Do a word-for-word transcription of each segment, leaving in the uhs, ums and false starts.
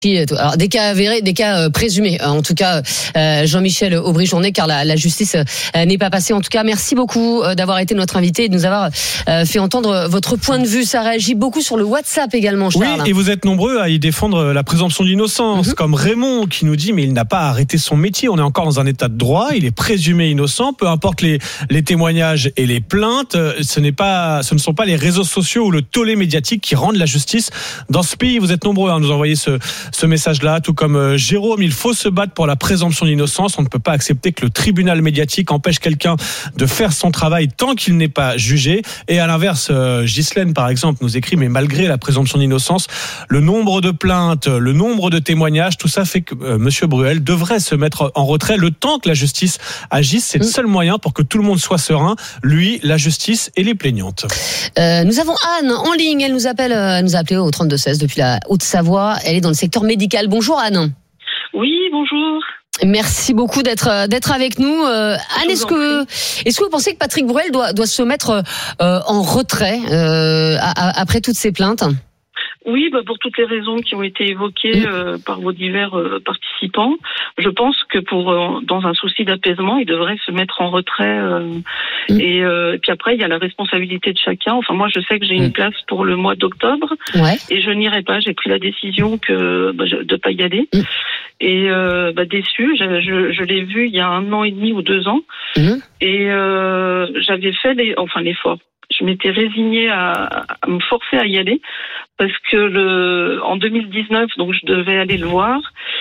Alors des cas avérés, des cas euh, présumés. En tout cas, euh, Jean-Michel Aubry-Journet, car la, la justice euh, n'est pas passée. En tout cas, merci beaucoup euh, d'avoir été notre invité et de nous avoir euh, fait entendre votre point de vue. Ça réagit beaucoup sur le WhatsApp également, Charles. Oui, et vous êtes nombreux à y défendre la présomption d'innocence, mm-hmm. comme Raymond qui nous dit mais il n'a pas arrêté son métier. On est encore dans un état de droit. Il est présumé innocent. Peu importe les les témoignages et les plaintes, ce n'est pas, ce ne sont pas les réseaux sociaux ou le tollé médiatique qui rendent la justice dans ce pays. Vous êtes nombreux à nous envoyer ce ce message-là, tout comme euh, Jérôme, il faut se battre pour la présomption d'innocence. On ne peut pas accepter que le tribunal médiatique empêche quelqu'un de faire son travail tant qu'il n'est pas jugé. Et à l'inverse, euh, Ghislaine, par exemple, nous écrit, mais malgré la présomption d'innocence, le nombre de plaintes, le nombre de témoignages, tout ça fait que euh, Monsieur Bruel devrait se mettre en retrait le temps que la justice agisse. C'est le seul moyen pour que tout le monde soit serein, lui, la justice et les plaignantes. Euh, nous avons Anne en ligne, elle nous appelle, euh, elle nous a appelé au trente-deux seize depuis la Haute-Savoie. Elle est dans le secteur médical. Bonjour Anne. Oui, bonjour. Merci beaucoup d'être d'être avec nous. Euh, Anne, est-ce que est-ce que vous pensez que Patrick Bruel doit doit se mettre euh, en retrait euh, à, à, après toutes ces plaintes ? Oui, bah pour toutes les raisons qui ont été évoquées euh, par vos divers euh, participants, je pense que pour euh, dans un souci d'apaisement, il devrait se mettre en retrait. Euh, mmh. et, euh, et puis après, il y a la responsabilité de chacun. Enfin, moi, je sais que j'ai une place pour le mois d'octobre, ouais. et je n'irai pas. J'ai pris la décision que bah, de pas y aller. Mmh. Et euh, bah, déçue, je, je, je l'ai vu il y a un an et demi ou deux ans, mmh. et euh, j'avais fait les, enfin l'effort. Je m'étais résignée à, à me forcer à y aller parce que le, en deux mille dix-neuf, donc je devais aller le voir.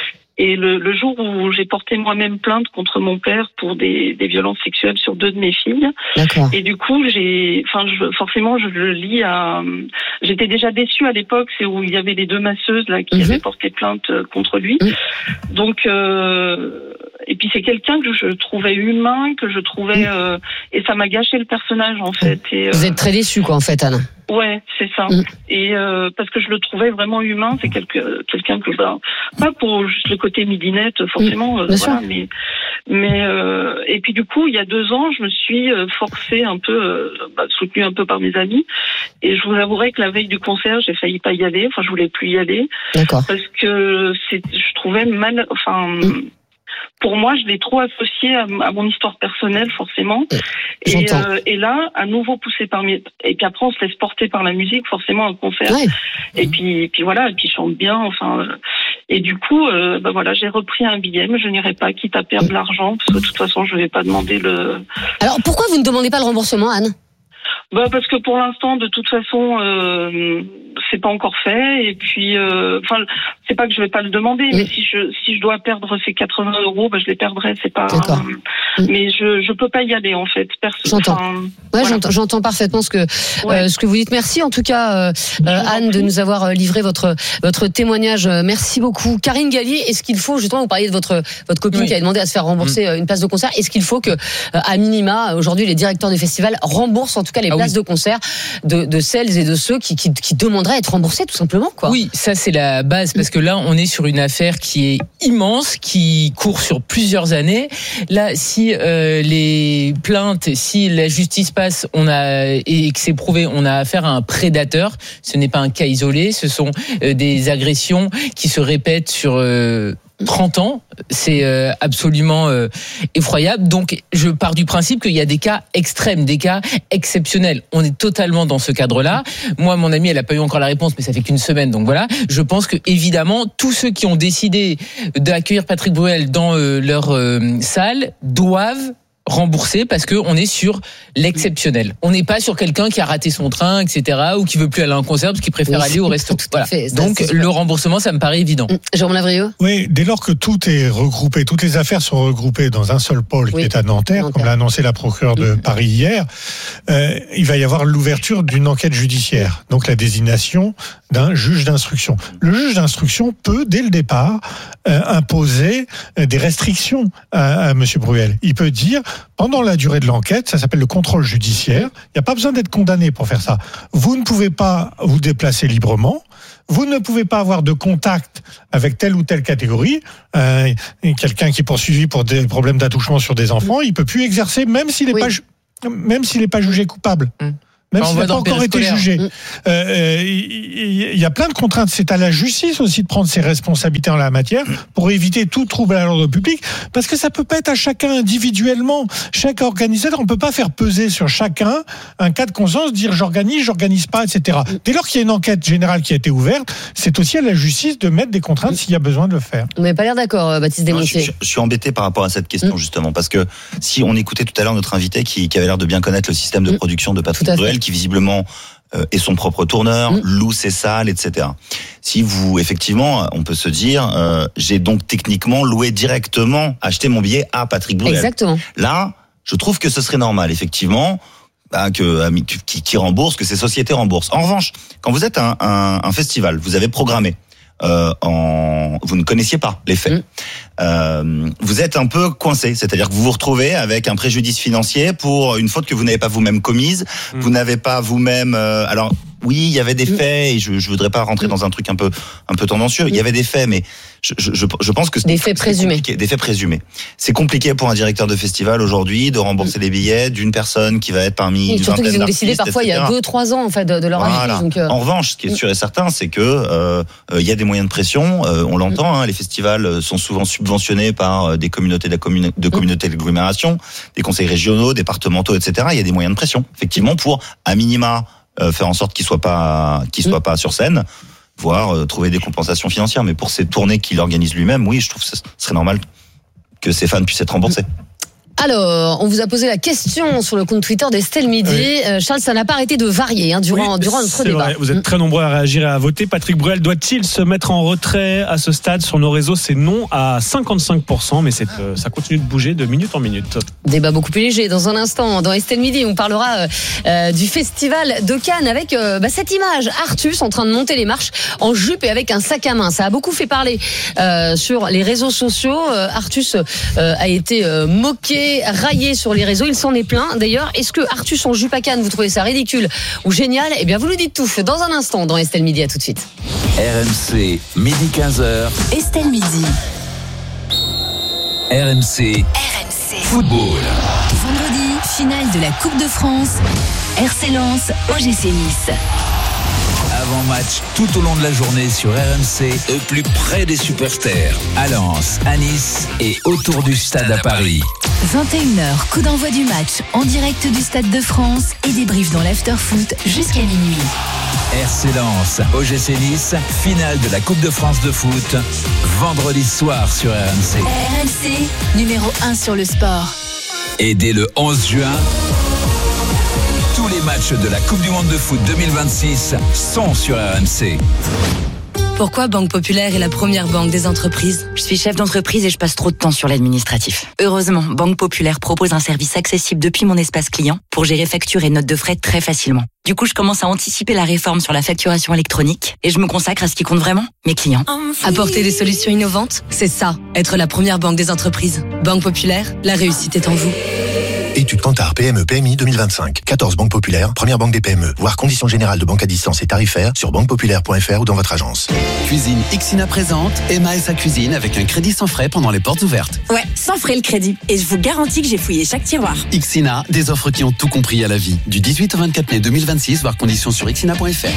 Et le, le jour où j'ai porté moi-même plainte contre mon père pour des, des violences sexuelles sur deux de mes filles. D'accord. Et du coup, j'ai, enfin, je, forcément, je le lis à. J'étais déjà déçue à l'époque, c'est où il y avait les deux masseuses là qui mmh. avaient porté plainte contre lui. Mmh. Donc, euh, et puis c'est quelqu'un que je trouvais humain, que je trouvais, mmh. euh, et ça m'a gâché le personnage en fait. Et, euh, Vous êtes très déçue quoi en fait, Anne. Ouais, c'est ça. Mmh. Et euh, parce que je le trouvais vraiment humain, c'est quelque, quelqu'un que bah, pas pour juste le côté midinette forcément, mmh. euh, voilà, mais mais euh, et puis du coup il y a deux ans je me suis forcée un peu, euh, bah, soutenue un peu par mes amis, et je vous avouerai que la veille du concert j'ai failli pas y aller, enfin je voulais plus y aller. D'accord. Parce que c'est, je trouvais mal, enfin. Mmh. Pour moi, je l'ai trop associé à, à mon histoire personnelle, forcément. Et, euh, et là, à nouveau poussé par mes... Et puis après, on se laisse porter par la musique, forcément, un concert. Ouais. Et puis, et puis voilà, et puis il chante bien, enfin... Et du coup, euh, bah voilà, j'ai repris un billet, mais je n'irai pas, quitte à perdre de l'argent, parce que de toute façon, je ne vais pas demander le... Alors, pourquoi vous ne demandez pas le remboursement, Anne ? Bah parce que pour l'instant, de toute façon, euh, c'est pas encore fait. Et puis, enfin, euh, c'est pas que je vais pas le demander, mmh. mais si je si je dois perdre ces quatre-vingts euros, bah je les perdrai. C'est pas. D'accord. Euh, mmh. Mais je je peux pas y aller en fait. Perso- j'entends. Ouais, voilà. j'entends, j'entends parfaitement ce que ouais. euh, ce que vous dites. Merci en tout cas, euh, euh, Anne, de nous avoir livré votre votre témoignage. Merci beaucoup, Karine Gallier. Est-ce qu'il faut justement, vous parliez de votre votre copine oui. qui a demandé à se faire rembourser mmh. une place de concert. Est-ce qu'il faut que, à minima, aujourd'hui, les directeurs de festivals remboursent en tout cas les ah places oui. de concert de, de celles et de ceux qui, qui, qui demanderaient à être remboursés tout simplement quoi. Oui, ça c'est la base parce que là on est sur une affaire qui est immense, qui court sur plusieurs années. Là, si euh, les plaintes, si la justice passe, on a et que c'est prouvé, on a affaire à un prédateur. Ce n'est pas un cas isolé, ce sont euh, des agressions qui se répètent sur euh, trente ans, c'est euh, absolument euh, effroyable. Donc, je pars du principe qu'il y a des cas extrêmes, des cas exceptionnels. On est totalement dans ce cadre-là. Moi, mon amie, elle n'a pas eu encore la réponse, mais ça fait qu'une semaine, donc voilà. Je pense que évidemment, tous ceux qui ont décidé d'accueillir Patrick Bruel dans euh, leur euh, salle doivent rembourser parce que on est sur l'exceptionnel. On n'est pas sur quelqu'un qui a raté son train, et cetera, ou qui veut plus aller à un concert parce qu'il préfère oui, aller au resto. Voilà. Fait, ça, donc le remboursement, ça me paraît évident. Jérôme Lavrieux. Oui, dès lors que tout est regroupé, toutes les affaires sont regroupées dans un seul pôle oui. qui est à Nanterre, Nanterre, comme l'a annoncé la procureure de mmh. Paris hier, euh, il va y avoir l'ouverture d'une enquête judiciaire, donc la désignation d'un juge d'instruction. Le juge d'instruction peut, dès le départ, euh, imposer des restrictions à, à M. Bruel. Il peut dire, pendant la durée de l'enquête, ça s'appelle le contrôle judiciaire, il n'y a pas besoin d'être condamné pour faire ça. Vous ne pouvez pas vous déplacer librement, vous ne pouvez pas avoir de contact avec telle ou telle catégorie. Euh, quelqu'un qui est poursuivi pour des problèmes d'attouchement sur des enfants, il ne peut plus exercer, même s'il n'est oui. pas, ju- même s'il n'est pas jugé coupable. Mmh. même enfin, s'il n'a pas encore été jugé. Il euh, y, y a plein de contraintes. C'est à la justice aussi de prendre ses responsabilités en la matière pour éviter tout trouble à l'ordre public, parce que ça peut pas être à chacun individuellement. Chaque organisateur, on peut pas faire peser sur chacun un cas de conscience, dire j'organise, j'organise pas, et cetera. Dès lors qu'il y a une enquête générale qui a été ouverte, c'est aussi à la justice de mettre des contraintes s'il y a besoin de le faire. Vous n'avez pas l'air d'accord, Baptiste Desmontiers. Je, je suis embêté par rapport à cette question, mmh. justement, parce que si on écoutait tout à l'heure notre invité qui, qui avait l'air de bien connaître le système de production de Patrick Bruel, qui visiblement euh, est son propre tourneur, mmh. loue ses salles, et cetera. Si vous, effectivement, on peut se dire, euh, j'ai donc techniquement loué directement, acheté mon billet à Patrick Bruel. Exactement. Là, je trouve que ce serait normal, effectivement, bah, que qui, qui rembourse, que ces sociétés remboursent. En revanche, quand vous êtes un, un, un festival, vous avez programmé. Euh, en, vous ne connaissiez pas les faits. Mmh. Euh, vous êtes un peu coincé, c'est-à-dire que vous vous retrouvez avec un préjudice financier pour une faute que vous n'avez pas vous-même commise. Mmh. Vous n'avez pas vous-même. Euh, alors oui, il y avait des faits, et je, je voudrais pas rentrer dans un truc un peu, un peu tendancieux. Il y avait des faits, mais je, je, je pense que c'est des faits présumés. Des faits présumés. C'est compliqué pour un directeur de festival aujourd'hui de rembourser mmh. les billets d'une personne qui va être parmi. Et une surtout qu'ils ont décidé parfois et cetera. Il y a deux, trois ans en fait de, de leur voilà. avis. Donc euh... En revanche, ce qui est sûr et certain, c'est que euh, il y a des moyens de pression. Euh, on l'entend. Hein, les festivals sont souvent subventionnés par des communautés de, commune, de communautés d'agglomération, des conseils régionaux, départementaux, et cetera. Il y a des moyens de pression, effectivement, pour à minima euh, faire en sorte qu'ils soient pas, qu'ils soient pas sur scène, voire euh, trouver des compensations financières. Mais pour ces tournées qu'il organise lui-même, oui, je trouve que ce serait normal que ses fans puissent être remboursés. Alors, on vous a posé la question sur le compte Twitter d'Estelle Midi. Oui. Euh, Charles, ça n'a pas arrêté de varier hein, durant, oui, durant notre débat. Vrai. Vous êtes très nombreux à réagir et à voter. Patrick Bruel doit-il se mettre en retrait à ce stade? Sur nos réseaux, c'est non à cinquante-cinq pour cent, mais c'est, euh, ça continue de bouger de minute en minute. Débat beaucoup plus léger. Dans un instant, dans Estelle Midi, on parlera euh, du festival de Cannes avec euh, bah, cette image. Artus en train de monter les marches en jupe et avec un sac à main. Ça a beaucoup fait parler euh, sur les réseaux sociaux. Euh, Artus euh, a été euh, moqué, raillé sur les réseaux, il s'en est plein. D'ailleurs, est-ce que Artus en jupe à Cannes, vous trouvez ça ridicule ou génial? Eh bien, vous nous dites tout dans un instant dans Estelle Midi. À tout de suite. R M C, midi quinze heures. Estelle Midi. R M C. R M C. Football. Vendredi, finale de la Coupe de France. R C Lens, O G C Nice. Avant-match tout au long de la journée sur R M C, au plus près des superstars, à Lens, à Nice et autour du stade à Paris. vingt et une heures, coup d'envoi du match en direct du Stade de France et débrief dans l'after-foot jusqu'à minuit. R C Lens, O G C Nice, finale de la Coupe de France de foot, vendredi soir sur R M C. R M C, numéro un sur le sport. Et dès le onze juin, tous les matchs de la Coupe du Monde de foot deux mille vingt-six sont sur R M C. Pourquoi Banque Populaire est la première banque des entreprises? Je suis chef d'entreprise et je passe trop de temps sur l'administratif. Heureusement, Banque Populaire propose un service accessible depuis mon espace client pour gérer factures et notes de frais très facilement. Du coup, je commence à anticiper la réforme sur la facturation électronique et je me consacre à ce qui compte vraiment, mes clients. Apporter des solutions innovantes, c'est ça, être la première banque des entreprises. Banque Populaire, la réussite est en vous. Étude Kantar P M E P M I deux mille vingt-cinq. quatorze banques populaires, première banque des P M E. Voir conditions générales de banque à distance et tarifaires sur banque populaire point f r ou dans votre agence. Cuisine Ixina présente Emma et sa cuisine avec un crédit sans frais pendant les portes ouvertes. Ouais, sans frais le crédit. Et je vous garantis que j'ai fouillé chaque tiroir. Ixina, des offres qui ont tout compris à la vie. Du dix-huit au vingt-quatre mai deux mille vingt-six, voir conditions sur ixina point f r.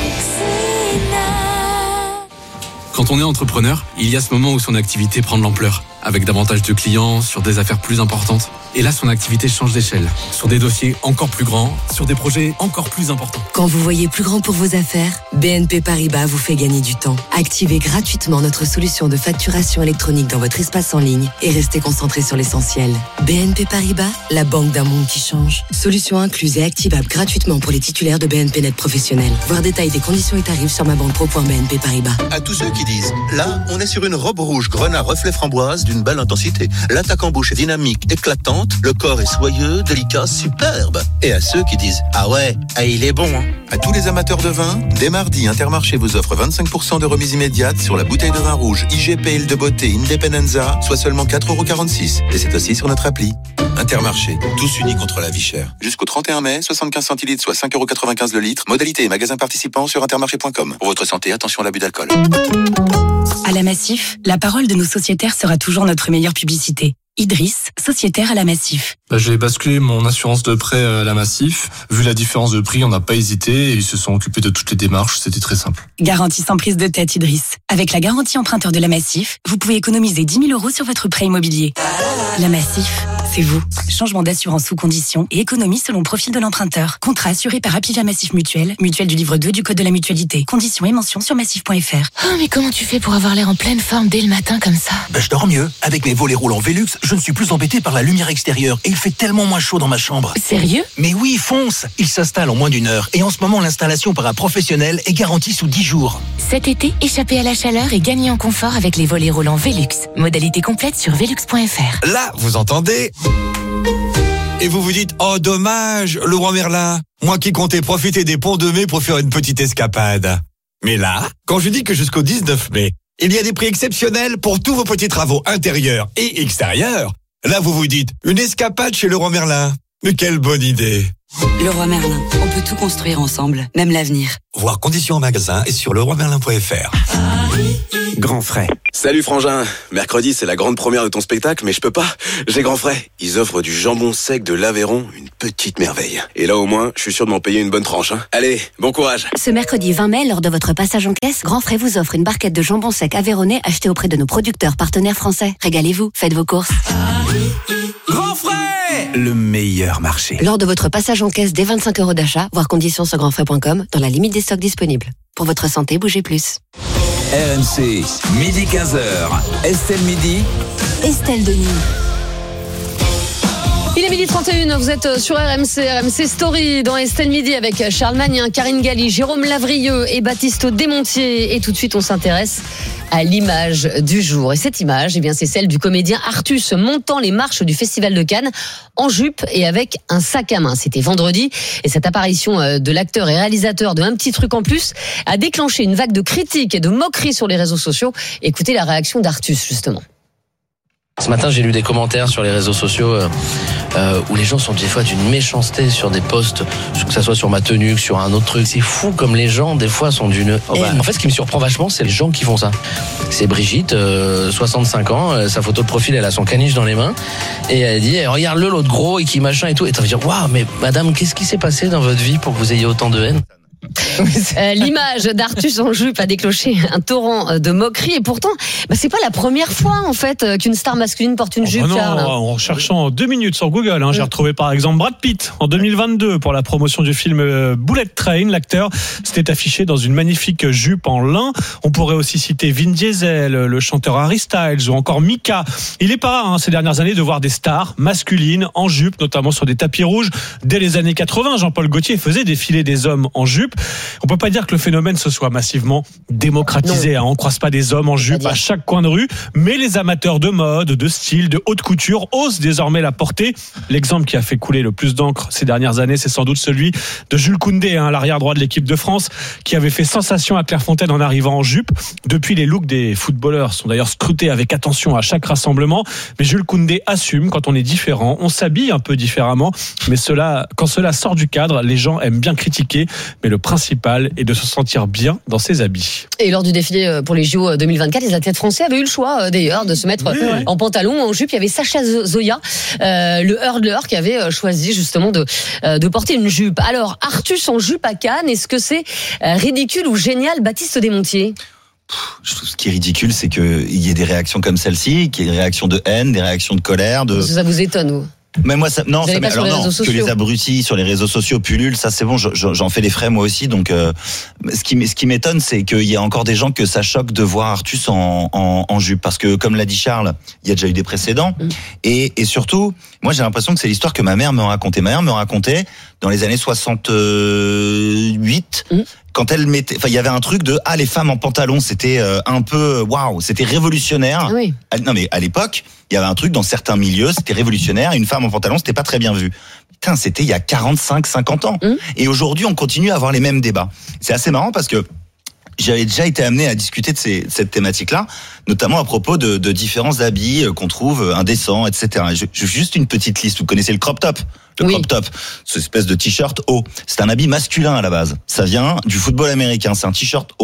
Quand on est entrepreneur, il y a ce moment où son activité prend de l'ampleur, avec davantage de clients, sur des affaires plus importantes. Et là, son activité change d'échelle, sur des dossiers encore plus grands, sur des projets encore plus importants. Quand vous voyez plus grand pour vos affaires, B N P Paribas vous fait gagner du temps. Activez gratuitement notre solution de facturation électronique dans votre espace en ligne et restez concentré sur l'essentiel. B N P Paribas, la banque d'un monde qui change. Solution incluse et activable gratuitement pour les titulaires de B N P Net professionnels. Voir détail des conditions et tarifs sur ma banque pro point b n p paribas. À tous ceux qui disent, là, on est sur une robe rouge grenat reflet framboise d'une belle intensité. L'attaque en bouche est dynamique, éclatante, le corps est soyeux, délicat, superbe. Et à ceux qui disent, ah ouais, ah il est bon. Hein. À tous les amateurs de vin, dès mardi, Intermarché vous offre vingt-cinq pour cent de remise immédiate sur la bouteille de vin rouge I G P Île de Beauté Independenza, soit seulement quatre euros quarante-six. Et c'est aussi sur notre appli. Intermarché, tous unis contre la vie chère. Jusqu'au trente et un mai, soixante-quinze centilitres, soit cinq euros quatre-vingt-quinze le litre. Modalité et magasin participant sur intermarché point com. Pour votre santé, attention à l'abus d'alcool. À la Massif, la parole de nos sociétaires sera toujours notre meilleure publicité. Idriss, sociétaire à la Massif. Bah, j'ai basculé mon assurance de prêt à la Massif. Vu la différence de prix, on n'a pas hésité et ils se sont occupés de toutes les démarches. C'était très simple. Garantie sans prise de tête, Idriss. Avec la garantie emprunteur de la Massif, vous pouvez économiser dix mille euros sur votre prêt immobilier. La Massif, c'est vous. Changement d'assurance sous condition et économie selon profil de l'emprunteur. Contrat assuré par Apivia Massif Mutuelle, mutuelle du livre deux du Code de la mutualité. Conditions et mentions sur massif point f r. Oh, mais comment tu fais pour avoir l'air en pleine forme dès le matin comme ça? Ben, je dors mieux. Avec mes volets roulants Velux, je ne suis plus embêté par la lumière extérieure et il fait tellement moins chaud dans ma chambre. Sérieux? Mais oui, fonce! Il s'installe en moins d'une heure et en ce moment, l'installation par un professionnel est garantie sous dix jours. Cet été, échappez à la chaleur et gagnez en confort avec les volets roulants Velux. Modalité complète sur velux point f r. Là, vous entendez? Et vous vous dites, oh dommage, le roi Merlin, moi qui comptais profiter des ponts de mai pour faire une petite escapade. Mais là, quand je dis que jusqu'au dix-neuf mai, il y a des prix exceptionnels pour tous vos petits travaux intérieurs et extérieurs, là vous vous dites, une escapade chez le roi Merlin. Mais quelle bonne idée! Le roi Merlin, on peut tout construire ensemble, même l'avenir. Voir conditions en magasin et sur le roi merlin point f r. Grand frais. Salut Frangin, mercredi c'est la grande première de ton spectacle, mais je peux pas, j'ai grand frais. Ils offrent du jambon sec de l'Aveyron, une petite merveille. Et là au moins, je suis sûr de m'en payer une bonne tranche. Hein. Allez, bon courage. Ce mercredi vingt mai, lors de votre passage en caisse, Grand Frais vous offre une barquette de jambon sec aveyronnais achetée auprès de nos producteurs partenaires français. Régalez-vous, faites vos courses. Grand frais, le meilleur marché. Lors de votre passage en caisse dès vingt-cinq euros d'achat, voir conditions sur grand frais point com, dans la limite des stocks disponibles. Pour votre santé, bougez plus. R M C, midi quinze heures. Estelle Midi. Estelle Denis. Il est midi trente et une, vous êtes sur R M C, R M C Story dans Estelle Midi avec Charles Magnin, Karine Galli, Jérôme Lavrieux et Baptiste Desmontiers. Et tout de suite, on s'intéresse à l'image du jour. Et cette image, eh bien, c'est celle du comédien Artus montant les marches du Festival de Cannes en jupe et avec un sac à main. C'était vendredi et cette apparition de l'acteur et réalisateur de Un petit truc en plus a déclenché une vague de critiques et de moqueries sur les réseaux sociaux. Écoutez la réaction d'Artus, justement. Ce matin, j'ai lu des commentaires sur les réseaux sociaux euh, euh, où les gens sont des fois d'une méchanceté sur des posts, que ça soit sur ma tenue, que sur un autre truc. C'est fou comme les gens, des fois, sont d'une oh bah, en fait, ce qui me surprend vachement, c'est les gens qui font ça. C'est Brigitte, euh, soixante-cinq ans, euh, sa photo de profil, elle a son caniche dans les mains, et elle dit eh, « Regarde-le, l'autre gros, et qui machin et tout. » Et t'as envie de dire « Waouh, mais madame, qu'est-ce qui s'est passé dans votre vie pour que vous ayez autant de haine ?» Euh, l'image d'Artus en jupe a déclenché un torrent de moqueries et pourtant bah, c'est pas la première fois en fait qu'une star masculine porte une oh jupe. bah non, Charles. En cherchant deux minutes sur Google, hein, mmh. j'ai retrouvé par exemple Brad Pitt en deux mille vingt-deux pour la promotion du film Bullet Train. L'acteur s'était affiché dans une magnifique jupe en lin. On pourrait aussi citer Vin Diesel, le chanteur Harry Styles ou encore Mika. Il est pas rare hein, ces dernières années de voir des stars masculines en jupe, notamment sur des tapis rouges. Dès les années quatre-vingts, Jean-Paul Gaultier faisait défiler des hommes en jupe. On peut pas dire que le phénomène se soit massivement démocratisé. Hein. On croise pas des hommes en jupe à chaque coin de rue, mais les amateurs de mode, de style, de haute couture osent désormais la porter. L'exemple qui a fait couler le plus d'encre ces dernières années, c'est sans doute celui de Jules Koundé, hein, l'arrière droit de l'équipe de France, qui avait fait sensation à Clairefontaine en arrivant en jupe. Depuis, les looks des footballeurs sont d'ailleurs scrutés avec attention à chaque rassemblement. Mais Jules Koundé assume, quand on est différent, on s'habille un peu différemment. Mais cela, quand cela sort du cadre, les gens aiment bien critiquer. Mais le principal est de se sentir bien dans ses habits. Et lors du défilé pour les J O deux mille vingt-quatre, les athlètes français avaient eu le choix d'ailleurs de se mettre oui, ouais. en pantalon, en jupe. Il y avait Sacha Zoya, euh, le hurdler, qui avait choisi justement de, euh, de porter une jupe. Alors, Artus en jupe à Cannes, est-ce que c'est euh, ridicule ou génial, Baptiste Desmontiers? Je trouve ce qui est ridicule, c'est qu'il y ait des réactions comme celle-ci, qu'il y ait des réactions de haine, des réactions de colère. De... Ça vous étonne, vous? Mais moi, ça, non, ça, alors non, que les abrutis sur les réseaux sociaux pullulent, ça c'est bon, je, je, j'en fais les frais moi aussi. Donc, euh, ce qui, ce qui m'étonne, c'est qu'il y a encore des gens que ça choque de voir Artus en, en, en jupe, parce que comme l'a dit Charles, il y a déjà eu des précédents, mmh. et, et surtout, moi j'ai l'impression que c'est l'histoire que ma mère me racontait. Ma mère me racontait dans les années soixante-huit. Mmh. Quand elle mettait, enfin, il y avait un truc de ah les femmes en pantalon, c'était euh, un peu waouh, c'était révolutionnaire. Oui. Non mais à l'époque, il y avait un truc dans certains milieux, c'était révolutionnaire. Une femme en pantalon, c'était pas très bien vu. Putain, c'était il y a quarante-cinq, cinquante ans. Mmh. Et aujourd'hui, on continue à avoir les mêmes débats. C'est assez marrant parce que j'avais déjà été amené à discuter de, ces, de cette thématique-là, notamment à propos de, de différents habits qu'on trouve indécents, et cetera. Je, je, juste une petite liste. Vous connaissez le crop top? Le oui. crop top, cette espèce de t-shirt haut. C'est un habit masculin à la base. Ça vient du football américain. C'est un t-shirt haut.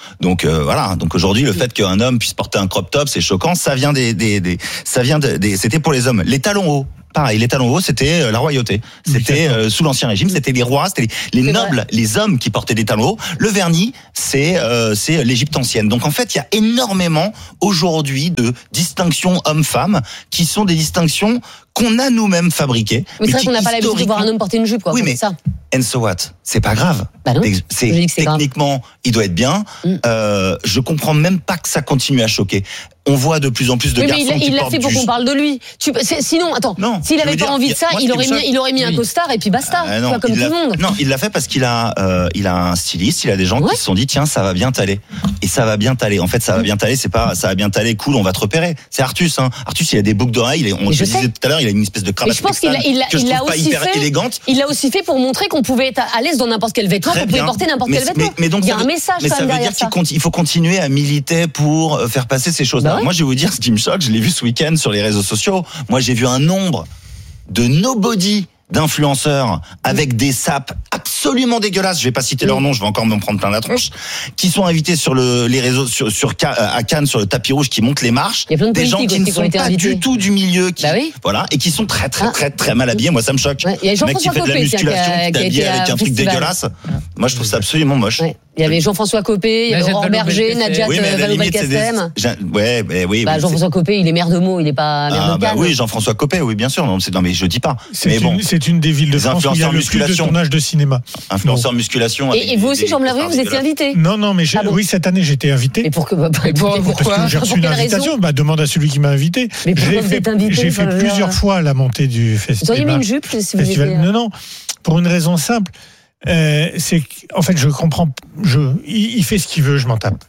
Donc euh, voilà. Donc aujourd'hui, le fait qu'un homme puisse porter un crop top, c'est choquant. Ça vient des, des, des ça vient de, des, c'était pour les hommes. Les talons hauts. Pareil, les talons hauts, c'était la royauté. C'était euh, sous l'Ancien Régime, c'était les rois, c'était les, les nobles, les hommes qui portaient des talons hauts. Le vernis, c'est euh, c'est l'Égypte ancienne. Donc en fait, il y a énormément aujourd'hui de distinctions hommes-femmes qui sont des distinctions qu'on a nous-mêmes fabriquées. Mais c'est vrai qu'on n'a pas l'habitude de voir un homme porter une jupe, quoi. Oui, mais ça. And so what? C'est pas grave. Bah non, c'est, c'est techniquement, grave. Il doit être bien. Mm. Euh, je comprends même pas que ça continue à choquer. On voit de plus en plus de oui, garçons mais il, qui il portent l'a fait pour du... qu'on parle de lui. Tu, sinon, attends, non, s'il avait pas dire, envie de ça, moi, il aurait, mis, il aurait mis un costard et puis basta, euh, non, quoi, comme tout le monde. Non, il l'a fait parce qu'il a, euh, il a un styliste, il a des gens ouais. qui se sont dit tiens, ça va bien t'aller. Et ça va bien t'aller. En fait, ça va bien t'aller, c'est pas ça va bien t'aller, cool, on va te repérer. C'est Artus, hein. Artus, il a des boucles d'oreilles, il est, on je disais tout à l'heure, il a une espèce de cravate. Je pense qu'il a, il a, que je il trouve a pas aussi hyper fait, élégante. Il l'a aussi fait pour montrer qu'on pouvait être à l'aise dans n'importe quel vêtement, qu'on pouvait porter n'importe quel vêtement. Mais, mais donc, il y a un message mais quand ça même veut derrière dire ça. qu'il faut continuer à militer pour faire passer ces choses-là. Bah ouais. Moi, je vais vous dire ce qui me choque, je l'ai vu ce week-end sur les réseaux sociaux. Moi, j'ai vu un nombre de nobody d'influenceurs avec des sapes absolument dégueulasses, je vais pas citer leur nom, je vais encore me prendre plein la tronche, qui sont invités sur le, les réseaux, sur, sur, à Cannes, sur le tapis rouge, qui montent les marches. Il y a plein de des gens qui ne sont pas invités. du tout du milieu, qui, bah oui. voilà, et qui sont très, très, ah. très, très mal habillés. Moi, ça me choque. Ouais. Il y a le mec qui fait de la musculation, qui est habillé avec un truc dégueulasse. Moi, je trouve ça absolument moche. Ouais. Il y avait Jean-François Copé, il y avait Aurore Berger, Nadjat oui, Vallaud-Belkacem. Ouais, bah, oui. Bah, Jean-François Copé, il est maire de Meaux, il est pas maire ah, de Cannes. Bah oui, Jean-François Copé, oui, bien sûr. Non, c'est, non mais je dis pas. C'est, mais une, bon, c'est une des villes de France où il y a le plus de tournage de cinéma. Influenceur musculation. Et, et vous aussi, Jean Blavry, vous étiez invité? Non, non, mais ah bon. oui, cette année, j'étais invité. Mais pourquoi? Bah, pour, pourquoi? Parce que j'ai reçu une invitation. Bah, demande à celui qui m'a invité. Mais pourquoi vous êtes invité? J'ai fait plusieurs fois la montée du festival. Vous auriez mis une jupe si vous étiez... Non, non, pour une raison simple. Euh, c'est en fait je comprends je il, il fait ce qu'il veut, je m'en tape,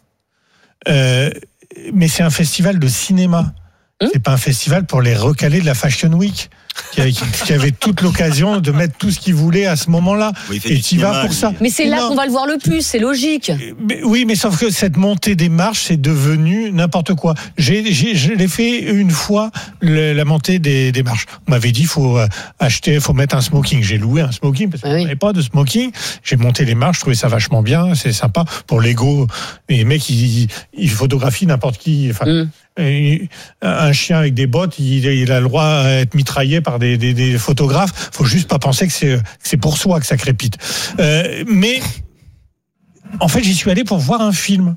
euh, mais c'est un festival de cinéma, hum? C'est pas un festival pour les recalés de la Fashion Week qui avait, qui avait toute l'occasion de mettre tout ce qu'il voulait à ce moment-là. Oui, et tu vas pour ça. Mais c'est et là non. qu'on va le voir le plus, c'est logique. Mais, oui, mais sauf que cette montée des marches, c'est devenu n'importe quoi. J'ai, j'ai, je l'ai fait une fois, le, la montée des, des marches. On m'avait dit, faut acheter, faut mettre un smoking. J'ai loué un smoking parce qu'on n'avait oui. pas de smoking. J'ai monté les marches, je trouvais ça vachement bien, c'est sympa pour l'ego. Les mecs, ils, ils photographient n'importe qui. Enfin, mm. Un chien avec des bottes, il, il a le droit à être mitraillé par des, des, des photographes. Faut juste pas penser que c'est, que c'est pour soi que ça crépite. Euh, mais en fait, j'y suis allé pour voir un film.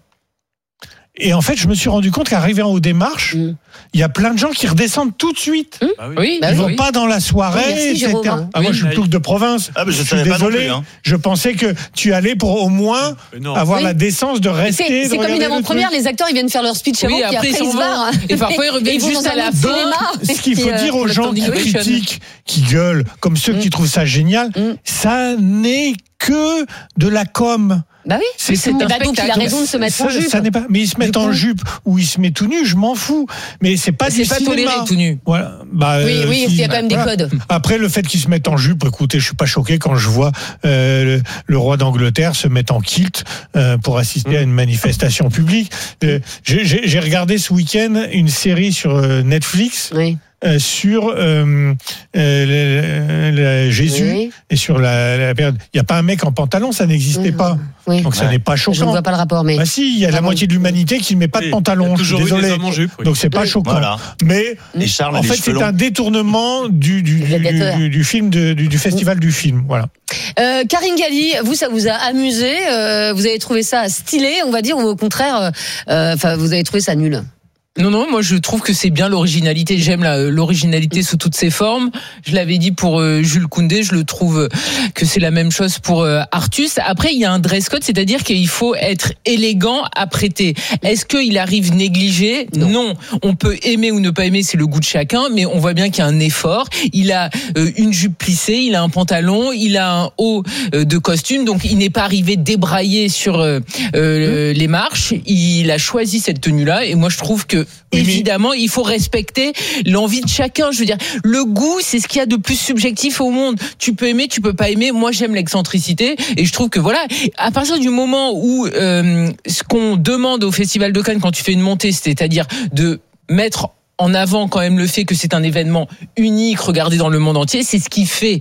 Et en fait, je me suis rendu compte qu'arrivé en haut des marches, il mmh. y a plein de gens qui redescendent tout de suite. Mmh. Bah oui. Ils Ils vont oui. pas dans la soirée, oui, merci, et cetera. Jérôme. Ah, moi, oui. je suis plouc de province. Ah, mais je, je suis désolé. Pas non plus, hein. Je pensais que tu allais pour au moins avoir oui. la décence de rester. C'est, c'est comme une avant-première. Les acteurs, ils viennent faire leur speech avant, oui, puis après, après ils se barrent. Et parfois, ils reviennent juste à la fin. Ce qu'il faut dire aux gens qui critiquent, qui gueulent, comme ceux qui trouvent ça génial, ça n'est que de la com. Bah oui, c'est, c'est bah donc il a raison de se mettre ça, en jupe. Ça n'est pas, mais il se met en jupe ou il se met tout nu, je m'en fous. Mais c'est pas c'est du pas cinéma. Toléré tout nu. Voilà. Bah, oui, euh, oui, si, il y a quand même voilà. des codes. Après, le fait qu'il se mette en jupe, écoutez, je suis pas choqué quand je vois euh, le, le roi d'Angleterre se mettre en kilt euh, pour assister mmh. à une manifestation publique. Euh, j'ai, j'ai, j'ai regardé ce week-end une série sur euh, Netflix. Oui. Euh, sur euh, euh, le, le Jésus oui. et sur la, la période. Il n'y a pas un mec en pantalon, ça n'existait oui. pas. Oui. Donc ça ouais. n'est pas choquant. Je ne vois pas le rapport, mais. Bah si, il y a ah la bon. moitié de l'humanité qui ne met pas oui. de pantalon. Je suis désolé. Jupe, oui. Donc c'est pas oui. choquant. Voilà. Mais les Charles, en fait, c'est un détournement du du, du, du, du film de, du, du festival oui. du film. Voilà. Euh, Karine Galli, vous, ça vous a amusé euh, Vous avez trouvé ça stylé, on va dire, ou au contraire, enfin, euh, vous avez trouvé ça nul? Non, non, moi je trouve que c'est bien l'originalité. J'aime la, l'originalité sous toutes ses formes. Je l'avais dit pour euh, Jules Koundé, je le trouve que c'est la même chose pour euh, Artus. Après, il y a un dress code, c'est-à-dire qu'il faut être élégant, apprêté. Est-ce qu'il arrive négligé ? Non. non. On peut aimer ou ne pas aimer, c'est le goût de chacun, mais on voit bien qu'il y a un effort. Il a euh, une jupe plissée, il a un pantalon, il a un haut euh, de costume, donc il n'est pas arrivé débraillé sur euh, euh, les marches. Il a choisi cette tenue-là, et moi je trouve que évidemment, il faut respecter l'envie de chacun. Je veux dire, le goût, c'est ce qu'il y a de plus subjectif au monde. Tu peux aimer, tu peux pas aimer. Moi, j'aime l'excentricité et je trouve que voilà, à partir du moment où euh, ce qu'on demande au Festival de Cannes quand tu fais une montée, c'est-à-dire de mettre en avant quand même le fait que c'est un événement unique regardé dans le monde entier, c'est ce qui fait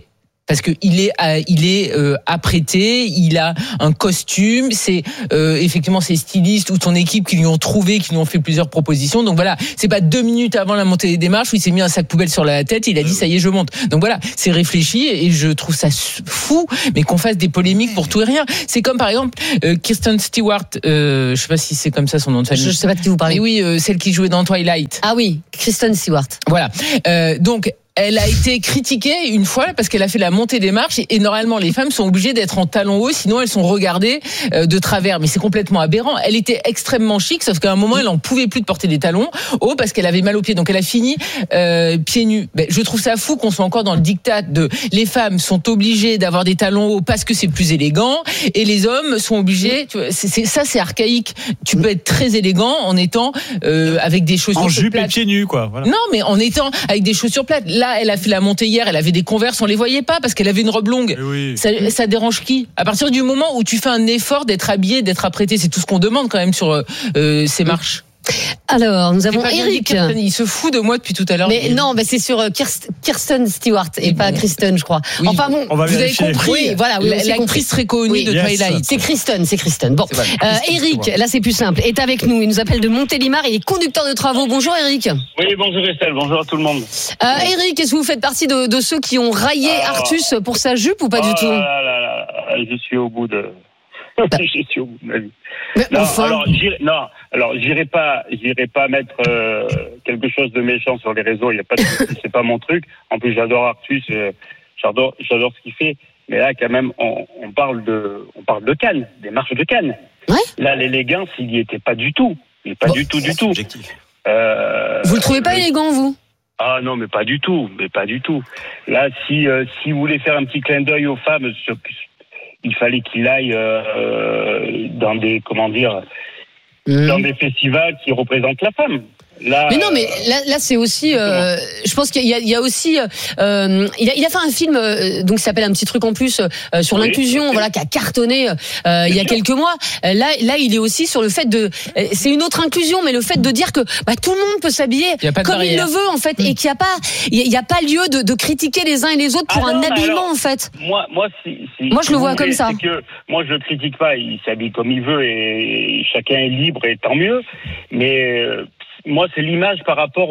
Parce que il est, euh, il est euh, apprêté, il a un costume. C'est euh, effectivement ses stylistes ou son équipe qui lui ont trouvé, qui lui ont fait plusieurs propositions. Donc voilà, c'est pas deux minutes avant la montée des marches où il s'est mis un sac poubelle sur la tête. Et il a dit ça y est, je monte. Donc voilà, c'est réfléchi et je trouve ça fou, mais qu'on fasse des polémiques pour tout et rien. C'est comme par exemple euh, Kristen Stewart. Euh, je sais pas si c'est comme ça son nom de famille. Je sais pas de qui vous parlez. Mais oui, euh, celle qui jouait dans Twilight. Ah oui, Kristen Stewart. Voilà. Euh, donc. Elle a été critiquée une fois parce qu'elle a fait la montée des marches et normalement les femmes sont obligées d'être en talons hauts, sinon elles sont regardées de travers. Mais c'est complètement aberrant. Elle était extrêmement chic, sauf qu'à un moment elle en pouvait plus de porter des talons hauts parce qu'elle avait mal aux pieds. Donc elle a fini euh, pieds nus. Ben, je trouve ça fou qu'on soit encore dans le diktat de les femmes sont obligées d'avoir des talons hauts parce que c'est plus élégant et les hommes sont obligés. Tu vois, c'est, c'est, ça c'est archaïque. Tu peux être très élégant en étant euh, avec des chaussures en jupe plates. Et pieds nus quoi. Voilà. Non, mais en étant avec des chaussures plates. Là, elle a fait la montée hier, elle avait des Converse, on les voyait pas parce qu'elle avait une robe longue. Oui. Ça, ça dérange qui ? À partir du moment où tu fais un effort d'être habillé, d'être apprêté, c'est tout ce qu'on demande quand même sur euh, ces marches. Alors, nous avons Eric. Kirsten, il se fout de moi depuis tout à l'heure. Mais non, mais c'est sur Kirsten Stewart et oui, pas bon. Kristen, je crois. Oui. Enfin bon, vous vérifier. avez compris. Oui, voilà, vous avez l'actrice très connue oui. de yes. Twilight. C'est Kristen, c'est Kristen. Bon, euh, Eric, là c'est plus simple, est avec nous. Il nous appelle de Montélimar. Il est conducteur de travaux. Bonjour Eric. Oui, bonjour Estelle. Bonjour à tout le monde. Euh, Eric, est-ce que vous faites partie de, de ceux qui ont raillé ah, Artus pour sa jupe ou pas ah, du tout là, là, là, là, je suis au bout de. je suis au bout de ma vie. Mais non, enfin... alors j'irai, non, alors j'irai pas, j'irai pas mettre euh, quelque chose de méchant sur les réseaux. Il y a pas, de, c'est pas mon truc. En plus, j'adore Artus, euh, j'adore, j'adore ce qu'il fait. Mais là, quand même, on, on parle de, on parle de Cannes, des marches de Cannes. Ouais. Là, l'élégance, il y était pas du tout. Il est pas bon, du tout, du tout. Euh, vous le trouvez pas euh, élégant, vous? Ah non, mais pas du tout, mais pas du tout. Là, si euh, si vous voulez faire un petit clin d'œil aux femmes, il fallait qu'il aille euh, dans des, comment dire, mmh. dans des festivals qui représentent la femme. Là, mais non, mais là, là c'est aussi. Euh, je pense qu'il y a, il y a aussi. Euh, il, a, il a fait un film euh, donc qui s'appelle Un petit truc en plus euh, sur oui, l'inclusion, voilà, qui a cartonné euh, il y a quelques mois. Là, là, il est aussi sur le fait de. C'est une autre inclusion, mais le fait de dire que bah, tout le monde peut s'habiller comme il le veut en fait, mmh. et qu'il n'y a pas, il y a pas lieu de, de critiquer les uns et les autres pour ah non, un habillement alors, en fait. Moi, moi, si, si moi, je le vois voulez, comme ça. C'est que moi, je le critique pas. Il s'habille comme il veut et chacun est libre et tant mieux. Mais euh, moi, c'est l'image par rapport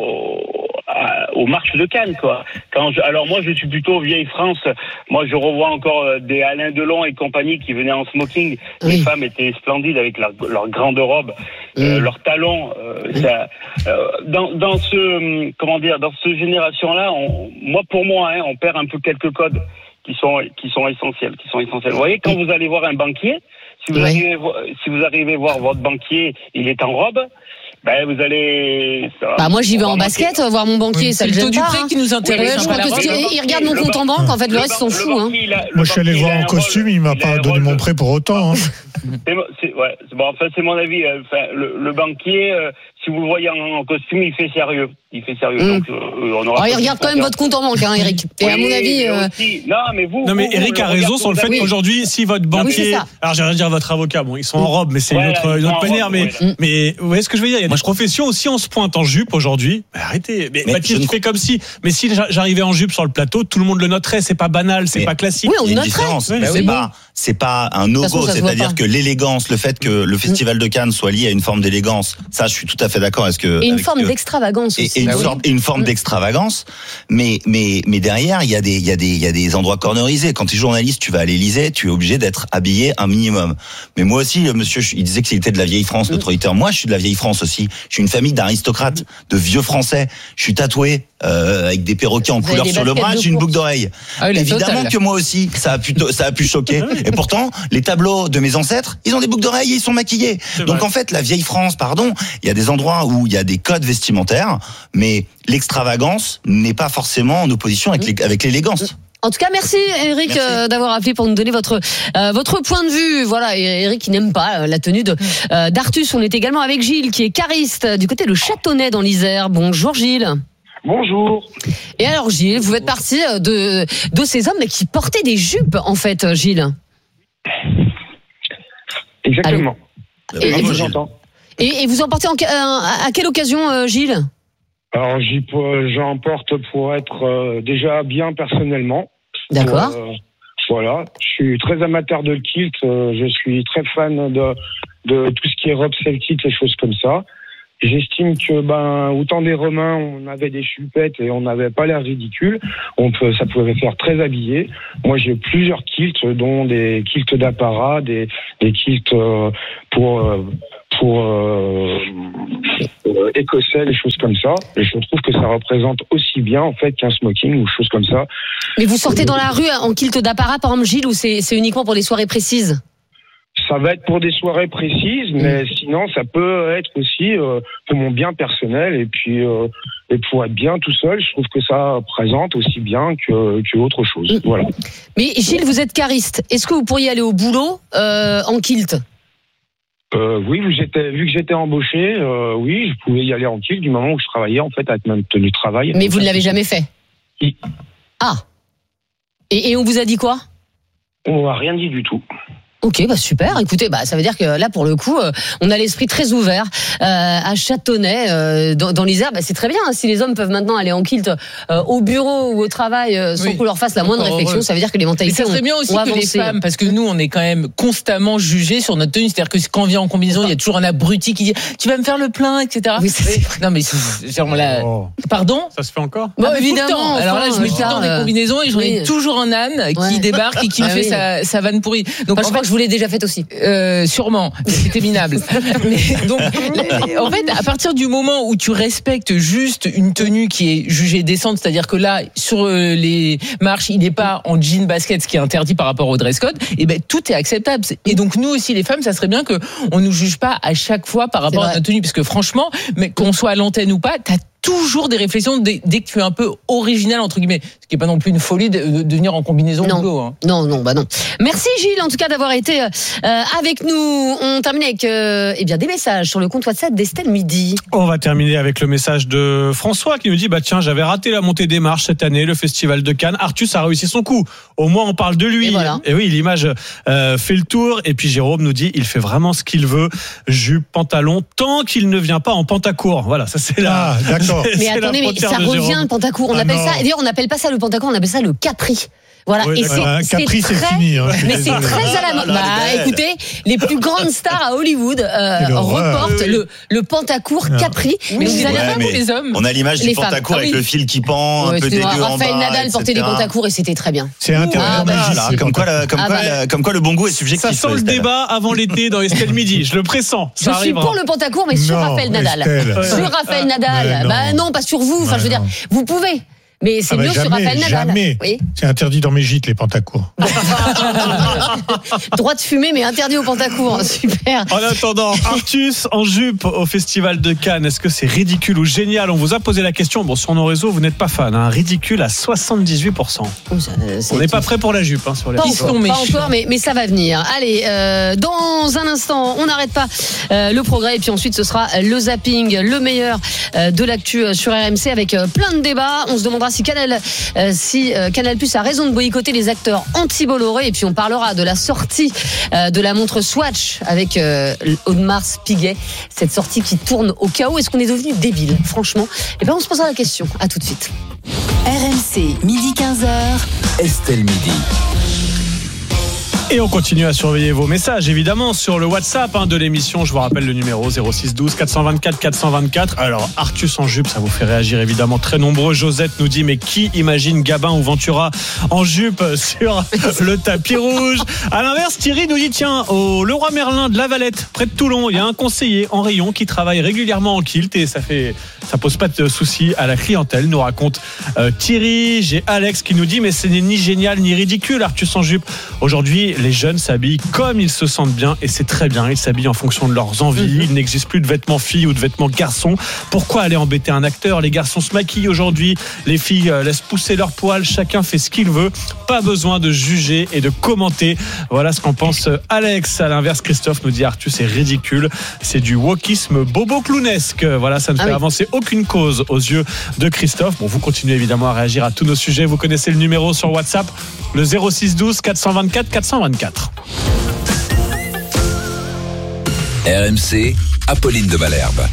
au, à, aux marches de Cannes, quoi. Quand je, alors moi, je suis plutôt vieille France. Moi, je revois encore des Alain Delon et compagnie qui venaient en smoking. Oui. Les femmes étaient splendides avec leur, leur grande robe, mmh. euh, leurs talons. Euh, mmh. ça, euh, dans, dans ce, comment dire, dans cette génération-là, on, moi, pour moi, hein, on perd un peu quelques codes qui sont qui sont essentiels, qui sont essentiels. Vous voyez, quand vous allez voir un banquier, si vous oui. arrivez, si vous arrivez voir votre banquier, il est en robe. Ben, vous allez. Bah, moi, j'y vais en basket, manquer. voir mon banquier, oui, ça le gêne pas. C'est le taux du prêt qui nous intéresse. Oui, je crois que il, il regarde mon compte en banque, en fait, le, le reste, ils sont fous, hein. Moi, je suis allé voir en costume, il m'a pas donné mon prêt pour autant, hein. C'est, c'est, ouais, c'est, bon, enfin, c'est mon avis. Enfin, le, le banquier, euh, si vous le voyez en, en costume, il fait sérieux. Il fait sérieux. Mmh. Donc, euh, on aura. Alors, il regarde quand même votre compte en banque, hein, Eric. Et oui, à mon avis. Euh... Non, mais vous. Non, mais vous, Eric vous, a raison sur le fait oui. qu'aujourd'hui, si votre banquier. Oui, alors, j'allais dire votre avocat, bon, ils sont en robe, mais c'est ouais, une autre, une autre manière. Robe, mais, ouais, mais, vous voyez ce que je veux dire? Il y a des professions aussi, on se pointe en jupe aujourd'hui. Mais arrêtez. Mais, mais Mathilde, tu fais comme si. Mais si j'arrivais en jupe sur le plateau, tout le monde le noterait. C'est pas banal, c'est pas classique. Oui, on le noterait. C'est pas, c'est pas un no-go. C'est-à-dire que l'élégance, le fait que le festival de Cannes soit lié à une forme d'élégance, ça, je suis tout à fait d'accord. Est-ce que. Et une forme d'extravagance aussi. Et une forme, une forme d'extravagance, mais mais mais derrière il y a des il y a des il y a des endroits cornerisés. Quand tu es journaliste, tu vas à l'Élysée, tu es obligé d'être habillé un minimum. Mais moi aussi, monsieur, il disait qu'il était de la vieille France, notre auditeur. Moi, je suis de la vieille France aussi. Je suis une famille d'aristocrates, de vieux Français. Je suis tatoué euh, avec des perroquets en couleur sur le bras, j'ai une boucle d'oreille. Ah oui, évidemment total. Que moi aussi, ça a pu ça a pu choquer. Et pourtant, les tableaux de mes ancêtres, ils ont des boucles d'oreilles et ils sont maquillés. C'est Donc vrai. En fait, la vieille France, pardon, il y a des endroits où il y a des codes vestimentaires, mais l'extravagance n'est pas forcément en opposition avec, mmh. avec l'élégance. En tout cas, merci Eric merci. Euh, d'avoir appelé pour nous donner votre euh, votre point de vue. Voilà, Eric qui n'aime pas euh, la tenue de euh, d'Artus. On est également avec Gilles qui est cariste du côté de Châteauneuf dans l'Isère. Bonjour Gilles. Bonjour. Et alors Gilles, vous faites partie de de ces hommes qui portaient des jupes en fait, Gilles. Exactement. Et, et, vous, et, et vous en portez en, à, à quelle occasion, euh, Gilles? Alors, j'y, j'en porte pour être euh, déjà bien personnellement, D'accord. Euh, voilà. Je suis très amateur de kilt. Euh, je suis très fan de, de tout ce qui est robe celtique, les choses comme ça. J'estime que, ben, autant des Romains, on avait des chupettes et on n'avait pas l'air ridicule. On peut, ça pouvait faire très habillé. Moi, j'ai plusieurs kilts, dont des kilts d'apparat, des, des kilts euh, pour, euh, pour euh, euh, écossais, des choses comme ça. Et je trouve que ça représente aussi bien, en fait, qu'un smoking ou des choses comme ça. Mais vous sortez dans la rue en kilt d'apparat, par exemple, Gilles, ou c'est, c'est uniquement pour des soirées précises? Ça va être pour des soirées précises, mais sinon ça peut être aussi euh, pour mon bien personnel et puis euh, et pour être bien tout seul. Je trouve que ça présente aussi bien que, que autre chose. Voilà. Mais Gilles, vous êtes cariste. Est-ce que vous pourriez aller au boulot euh, en kilt? Euh, oui, vu que j'étais, vu que j'étais embauché, euh, oui, je pouvais y aller en kilt du moment où je travaillais en fait avec ma tenue de travail. Mais vous ne l'avez jamais fait? Oui. Ah. Et, et on vous a dit quoi? On m'a rien dit du tout. Ok, bah super. Écoutez, bah ça veut dire que là, pour le coup, euh, on a l'esprit très ouvert euh, à Châtonnay, euh, dans, dans l'Isère. Bah, c'est très bien. Hein, si les hommes peuvent maintenant aller en kilt euh, au bureau ou au travail euh, sans oui. qu'on leur fasse la moindre réflexion, heureux. Ça veut dire que les mentalités ont avancé. Ça serait bien aussi que avancé. Les femmes, parce que nous, on est quand même constamment jugés sur notre tenue. C'est-à-dire que quand on vient en combinaison, il y a toujours un abruti qui dit « Tu vas me faire le plein, et cetera » Oui, c'est... Non, mais c'est genre là. Oh. Pardon? Ça se fait encore? Bon, ah, évidemment. Alors là, je me suis dans des combinaisons et j'en ai toujours un âne qui ouais. débarque et qui me fait sa, sa vanne pourrie. Donc, je crois que je vous l'ai déjà faite aussi. Euh, sûrement, c'était minable. Mais donc, en fait, à partir du moment où tu respectes juste une tenue qui est jugée décente, c'est-à-dire que là, sur les marches, il n'est pas en jean basket, ce qui est interdit par rapport au dress code, et ben tout est acceptable. Et donc nous aussi, les femmes, ça serait bien que on nous juge pas à chaque fois par rapport à notre tenue, parce que franchement, mais qu'on soit à l'antenne ou pas, t'as toujours des réflexions dès, dès que tu es un peu original entre guillemets, ce qui est pas non plus une folie de, de venir en combinaison non. au boulot. Hein. Non, non, bah non. Merci Gilles en tout cas d'avoir été euh, avec nous. On termine avec euh, eh bien des messages sur le compte WhatsApp d'Estelle Midi. On va terminer avec le message de François qui nous dit bah tiens j'avais raté la montée des marches cette année, le festival de Cannes. Artus a réussi son coup. Au moins on parle de lui. Et, voilà. Et oui l'image euh, fait le tour. Et puis Jérôme nous dit il fait vraiment ce qu'il veut, jupe, pantalon, tant qu'il ne vient pas en pantacourt. Voilà ça c'est là. Ah, d'accord. Mais attendez, mais ça revient le pantacourt. On ah appelle non. ça. D'ailleurs, on n'appelle pas ça le pantacourt, on appelle ça le capri. Voilà. Oui, et c'est, voilà, c'est Capri, très, c'est fini. Hein, mais c'est très à la mode. Bah, écoutez, les plus grandes stars à Hollywood euh, reportent oui. le, le pantacourt Capri. Oui, mais vous allez ouais, pas les hommes. On a l'image du pantacourt ah, oui. avec le fil qui pend, ouais, un peu dégueu en bas. Raphaël Nadal portait des pantacourts et c'était très bien. C'est intéressant. Ah, bah, comme, quoi, la, comme, ah, quoi, bah. la, comme quoi le bon goût est subjectif. Ça sent le débat avant l'été dans Estelle Midi. Je le pressens. Je suis pour le pantacourt, mais sur Raphaël Nadal. Sur Raphaël Nadal. Bah non, pas sur vous. Enfin, je veux dire, vous pouvez. Mais c'est ah bah mieux jamais, sur Raphaël Nadal. Jamais. Oui. C'est interdit dans mes gîtes, les pantacourts. Droit de fumer, mais interdit aux pantacourts. Super. En attendant, Artus en jupe au Festival de Cannes. Est-ce que c'est ridicule ou génial? On vous a posé la question. Bon, sur nos réseaux, vous n'êtes pas fan. Hein. Ridicule à soixante-dix-huit pour cent. Oh, ça, On n'est pas prêt pour la jupe hein, sur les Pas encore, pas encore mais, mais ça va venir. Allez, euh, dans un instant, on n'arrête pas euh, le progrès. Et puis ensuite, ce sera le zapping, le meilleur euh, de l'actu sur R M C avec euh, plein de débats. On se demandera si Canal, euh, si euh, Canal Plus a raison de boycotter les acteurs anti-Bolloré, et puis on parlera de la sortie euh, de la montre Swatch avec euh, Audemars Piguet, cette sortie qui tourne au chaos. Est-ce qu'on est devenu débile, franchement? Et bien on se posera la question. À tout de suite. R M C, midi quinze heures. Estelle Midi. Et on continue à surveiller vos messages, évidemment, sur le WhatsApp hein, de l'émission. Je vous rappelle le numéro zéro six douze quatre cent vingt-quatre quatre cent vingt-quatre. Alors, Artus en jupe, ça vous fait réagir, évidemment, très nombreux. Josette nous dit, mais qui imagine Gabin ou Ventura en jupe sur le tapis rouge? À l'inverse, Thierry nous dit, tiens, au Leroy Merlin de La Valette, près de Toulon, il y a un conseiller en rayon qui travaille régulièrement en kilt et ça fait, ça pose pas de soucis à la clientèle, nous raconte euh, Thierry. J'ai Alex qui nous dit, mais ce n'est ni génial ni ridicule, Artus en jupe. Aujourd'hui, les jeunes s'habillent comme ils se sentent bien et c'est très bien. Ils s'habillent en fonction de leurs envies. Il n'existe plus de vêtements filles ou de vêtements garçons. Pourquoi aller embêter un acteur? Les garçons se maquillent aujourd'hui. Les filles laissent pousser leurs poils. Chacun fait ce qu'il veut. Pas besoin de juger et de commenter. Voilà ce qu'en pense Alex. À l'inverse, Christophe nous dit Arthur, c'est ridicule. C'est du wokisme bobo-clownesque. Voilà, ça ne fait ah oui. avancer aucune cause aux yeux de Christophe. Bon, vous continuez évidemment à réagir à tous nos sujets. Vous connaissez le numéro sur WhatsApp, le zéro six douze quatre cent vingt-quatre quatre cent vingt-quatre. R M C, Apolline de Malherbe.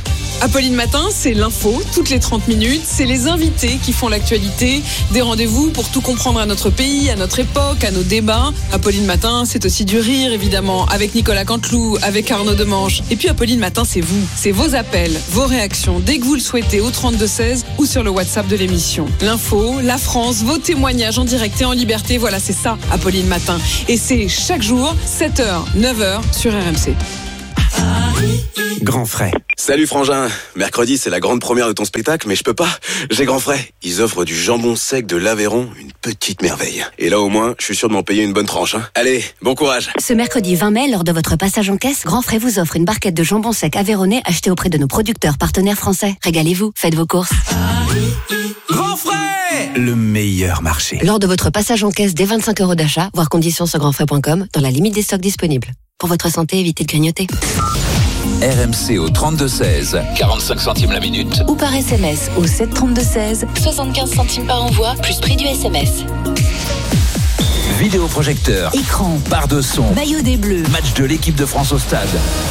Apolline Matin, c'est l'info, toutes les trente minutes. C'est les invités qui font l'actualité. Des rendez-vous pour tout comprendre à notre pays, à notre époque, à nos débats. Apolline Matin, c'est aussi du rire, évidemment, avec Nicolas Canteloup, avec Arnaud Demange. Et puis Apolline Matin, c'est vous. C'est vos appels, vos réactions, dès que vous le souhaitez, au trente-deux seize ou sur le WhatsApp de l'émission. L'info, la France, vos témoignages en direct et en liberté. Voilà, c'est ça, Apolline Matin. Et c'est chaque jour, sept heures, neuf heures, sur R M C. Grand frais. Salut Frangin. Mercredi, c'est la grande première de ton spectacle, mais je peux pas. J'ai grand frais. Ils offrent du jambon sec de l'Aveyron, une petite merveille. Et là, au moins, je suis sûr de m'en payer une bonne tranche. Hein. Allez, bon courage. Ce mercredi vingt mai, lors de votre passage en caisse, Grand Frais vous offre une barquette de jambon sec aveyronnais achetée auprès de nos producteurs partenaires français. Régalez-vous, faites vos courses. Grand frais, le meilleur marché. Lors de votre passage en caisse dès vingt-cinq euros d'achat, voir conditions sur grand frais point com, dans la limite des stocks disponibles. Pour votre santé, évitez de grignoter. R M C au trente-deux seize, quarante-cinq centimes la minute. Ou par S M S au sept trente-deux seize, soixante-quinze centimes par envoi, plus prix du S M S. Vidéoprojecteur, écran, barre de son, maillot des Bleus, match de l'équipe de France au stade.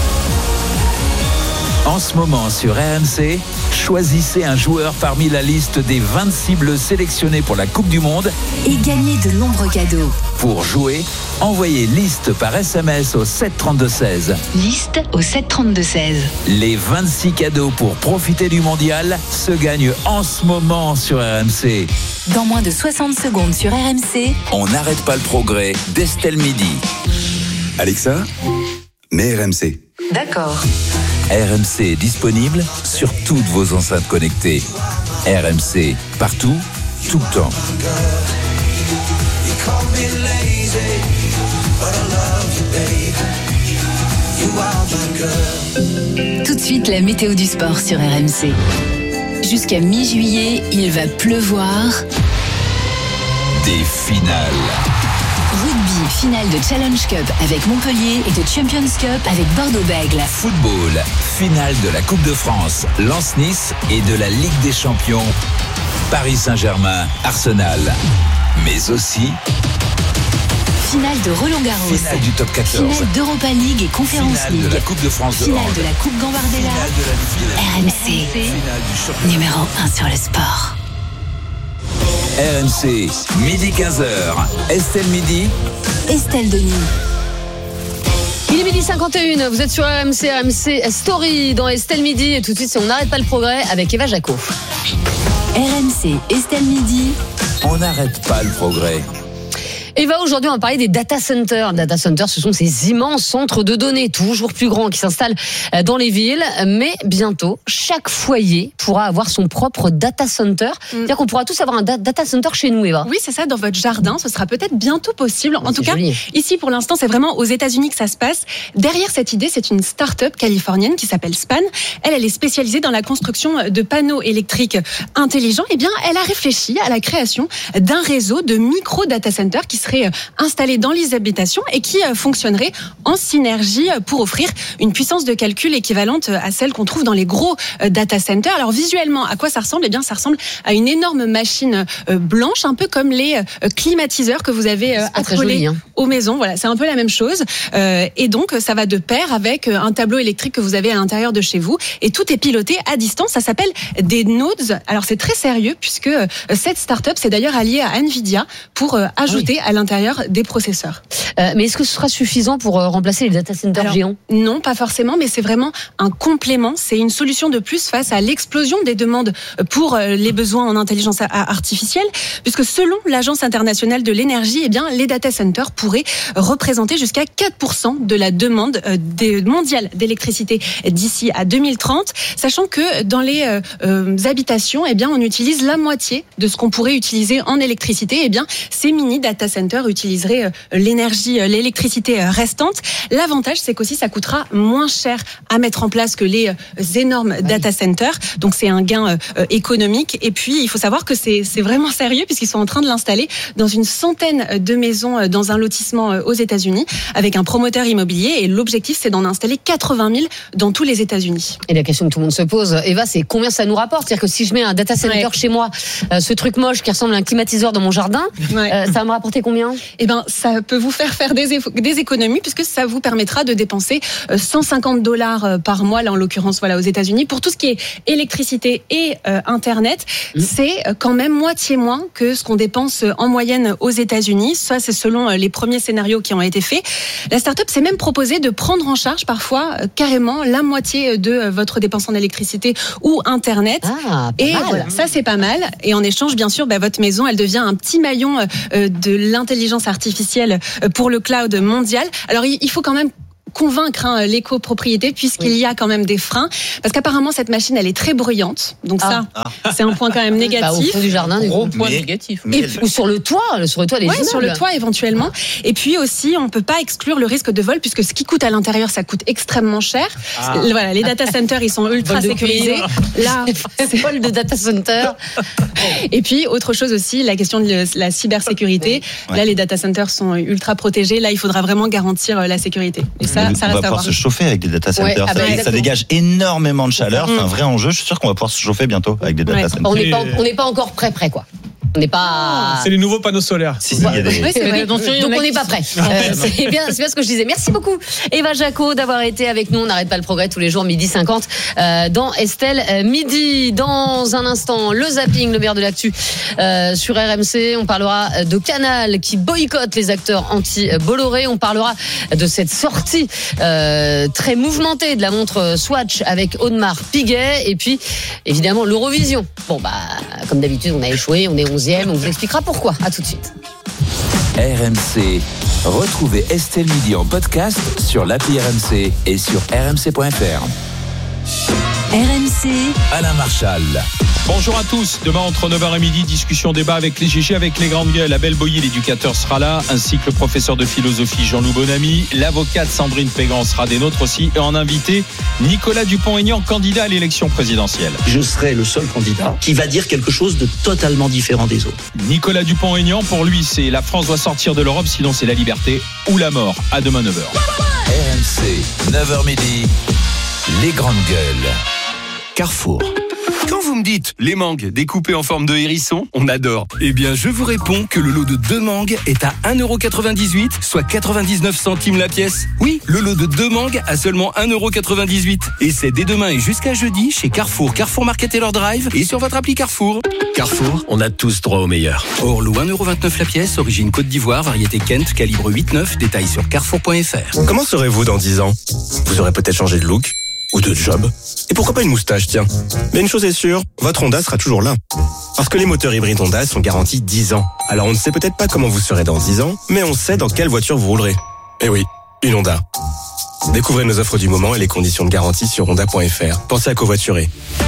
En ce moment sur R M C, choisissez un joueur parmi la liste des vingt-six bleus sélectionnés pour la Coupe du Monde et gagnez de nombreux cadeaux. Pour jouer, envoyez liste par S M S au sept trente-deux seize. Liste au sept trente-deux seize. Les vingt-six cadeaux pour profiter du mondial se gagnent en ce moment sur R M C. Dans moins de soixante secondes sur R M C, on n'arrête pas le progrès d'Estelle Midi. Alexa, mets R M C. D'accord. R M C est disponible sur toutes vos enceintes connectées. R M C, partout, tout le temps. Tout de suite, la météo du sport sur R M C. Jusqu'à mi-juillet, il va pleuvoir. Des finales. Rugby, finale de Challenge Cup avec Montpellier et de Champions Cup avec Bordeaux-Bègles. Football, finale de la Coupe de France, Lens-Nice et de la Ligue des Champions, Paris Saint-Germain, Arsenal. Mais aussi finale de Roland-Garros, finale du top quatorze, finale d'Europa League et Conference finale League, de la Coupe de France de finale hand, de la Coupe Gambardella. R M C, numéro un sur le sport. R M C, midi quinze heures. Estelle Midi. Estelle Denis. Il est midi cinquante et une, vous êtes sur R M C, R M C Story dans Estelle Midi. Et tout de suite, c'est On n'arrête pas le progrès avec Eva Jaco. R M C, Estelle Midi. On n'arrête pas le progrès. Eva, aujourd'hui, on va parler des data centers. Data centers, ce sont ces immenses centres de données, toujours plus grands, qui s'installent dans les villes. Mais bientôt, chaque foyer pourra avoir son propre data center. Mm. C'est-à-dire qu'on pourra tous avoir un data center chez nous, Eva. Oui, c'est ça, dans votre jardin. Ce sera peut-être bientôt possible. En c'est tout cas, joli. Ici, pour l'instant, c'est vraiment aux États-Unis que ça se passe. Derrière cette idée, c'est une start-up californienne qui s'appelle Span. Elle, elle est spécialisée dans la construction de panneaux électriques intelligents. Eh bien, elle a réfléchi à la création d'un réseau de micro-data centers qui serait installé dans les habitations et qui fonctionnerait en synergie pour offrir une puissance de calcul équivalente à celle qu'on trouve dans les gros data centers. Alors visuellement, à quoi ça ressemble ? Eh bien, ça ressemble à une énorme machine blanche, un peu comme les climatiseurs que vous avez accolés hein. aux maisons. Voilà, c'est un peu la même chose. Et donc, ça va de pair avec un tableau électrique que vous avez à l'intérieur de chez vous. Et tout est piloté à distance. Ça s'appelle des nodes. Alors, c'est très sérieux puisque cette start-up, c'est d'ailleurs alliée à Nvidia pour ajouter ah oui. à l'intérieur des processeurs. Euh, mais est-ce que ce sera suffisant pour euh, remplacer les data centers Alors, géants ? Non, pas forcément, mais c'est vraiment un complément. C'est une solution de plus face à l'explosion des demandes pour euh, les besoins en intelligence artificielle, puisque selon l'Agence internationale de l'énergie, eh bien, les data centers pourraient représenter jusqu'à quatre pour cent de la demande euh, des, mondiale d'électricité d'ici à deux mille trente, sachant que dans les euh, euh, habitations, eh bien, on utilise la moitié de ce qu'on pourrait utiliser en électricité. Eh bien, ces mini data centers utiliserait l'énergie, l'électricité restante. L'avantage, c'est qu'aussi, ça coûtera moins cher à mettre en place que les énormes data centers. Donc, c'est un gain économique. Et puis, il faut savoir que c'est, c'est vraiment sérieux puisqu'ils sont en train de l'installer dans une centaine de maisons dans un lotissement aux États-Unis avec un promoteur immobilier. Et l'objectif, c'est d'en installer quatre-vingt mille dans tous les États-Unis. Et la question que tout le monde se pose, Eva, c'est combien ça nous rapporte ? C'est-à-dire que si je mets un data center ouais. chez moi, ce truc moche qui ressemble à un climatiseur dans mon jardin, ouais. ça va me rapporter combien ? combien ? Eh ben, ça peut vous faire faire des, des économies puisque ça vous permettra de dépenser cent cinquante dollars par mois, là en l'occurrence voilà aux États-Unis, pour tout ce qui est électricité et euh, internet. Mmh. C'est quand même moitié moins que ce qu'on dépense en moyenne aux États-Unis. Ça, c'est selon les premiers scénarios qui ont été faits. La start-up s'est même proposée de prendre en charge parfois euh, carrément la moitié de euh, votre dépense en électricité ou internet. Ah, et mal. Voilà, ça c'est pas mal. Et en échange, bien sûr, bah, votre maison, elle devient un petit maillon euh, de l'intelligence artificielle pour le cloud mondial. Alors il faut quand même convaincre hein, l'écopropriété puisqu'il oui. y a quand même des freins parce qu'apparemment cette machine elle est très bruyante donc ah. ça ah. c'est un point quand même négatif. Bah, au fond du jardin, du gros coup. point mais, négatif. Mais et, ou sur le toit, sur le toit des ouais, immeubles. sur le toit éventuellement. Et puis aussi on peut pas exclure le risque de vol puisque ce qui coûte à l'intérieur ça coûte extrêmement cher. Ah. Voilà, les data centers ils sont ultra sécurisés. Là, c'est vol de data center. Et puis autre chose aussi, la question de la cybersécurité. Ouais. Là les data centers sont ultra protégés. Là il faudra vraiment garantir la sécurité. Et ça, on ça va reste à voir. Chauffer avec des data centers, ouais, ah bah, ça, ça dégage énormément de chaleur, c'est un vrai enjeu. Je suis sûr qu'on va pouvoir se chauffer bientôt avec des data ouais. centers. On n'est pas, on n'est pas encore prêt, prêt quoi. On n'est pas. C'est les nouveaux panneaux solaires. Si, si, il y a des... oui, c'est vrai. Donc on n'est pas prêt. Euh, c'est bien, c'est bien ce que je disais. Merci beaucoup, Eva Jaco, d'avoir été avec nous. On n'arrête pas le progrès tous les jours, midi cinquante, euh, dans Estelle euh, Midi. Dans un instant, le zapping, le maire de l'actu euh, sur R M C. On parlera de Canal qui boycotte les acteurs anti-Bolloré. On parlera de cette sortie euh, très mouvementée de la montre Swatch avec Audemars Piguet. Et puis, évidemment, l'Eurovision. Bon, bah, comme d'habitude, on a échoué. On est onze. On vous expliquera pourquoi. À tout de suite. R M C. Retrouvez Estelle Midi en podcast sur l'appli R M C et sur r m c point f r. R M C. Alain Marchal. Bonjour à tous. Demain entre neuf heures et midi, discussion débat avec les G G, avec les grandes gueules. Abel Boyer, l'éducateur, sera là, ainsi que le professeur de philosophie Jean-Loup Bonamy. L'avocate Sandrine Pégan sera des nôtres aussi. Et en invité, Nicolas Dupont-Aignan, candidat à l'élection présidentielle. Je serai le seul candidat qui va dire quelque chose de totalement différent des autres. Nicolas Dupont-Aignan, pour lui, c'est la France doit sortir de l'Europe, sinon c'est la liberté ou la mort. À demain neuf heures. R M C, neuf heures midi, les grandes gueules. Carrefour. Quand vous me dites les mangues découpées en forme de hérisson, on adore. Eh bien, je vous réponds que le lot de deux mangues est à un euro quatre-vingt-dix-huit, soit quatre-vingt-dix-neuf centimes la pièce. Oui, le lot de deux mangues à seulement un euro quatre-vingt-dix-huit. Et c'est dès demain et jusqu'à jeudi chez Carrefour, Carrefour Market et leur drive et sur votre appli Carrefour. Carrefour, on a tous droit au meilleur. Orlo un euro vingt-neuf la pièce, origine Côte d'Ivoire, variété Kent, calibre huit neuf, détail sur carrefour point f r. Comment serez-vous dans dix ans ? Vous aurez peut-être changé de look ou de job. Et pourquoi pas une moustache, tiens. Mais une chose est sûre, votre Honda sera toujours là. Parce que les moteurs hybrides Honda sont garantis dix ans. Alors on ne sait peut-être pas comment vous serez dans dix ans, mais on sait dans quelle voiture vous roulerez. Eh oui, une Honda. Découvrez nos offres du moment et les conditions de garantie sur honda point f r. Pensez à covoiturer.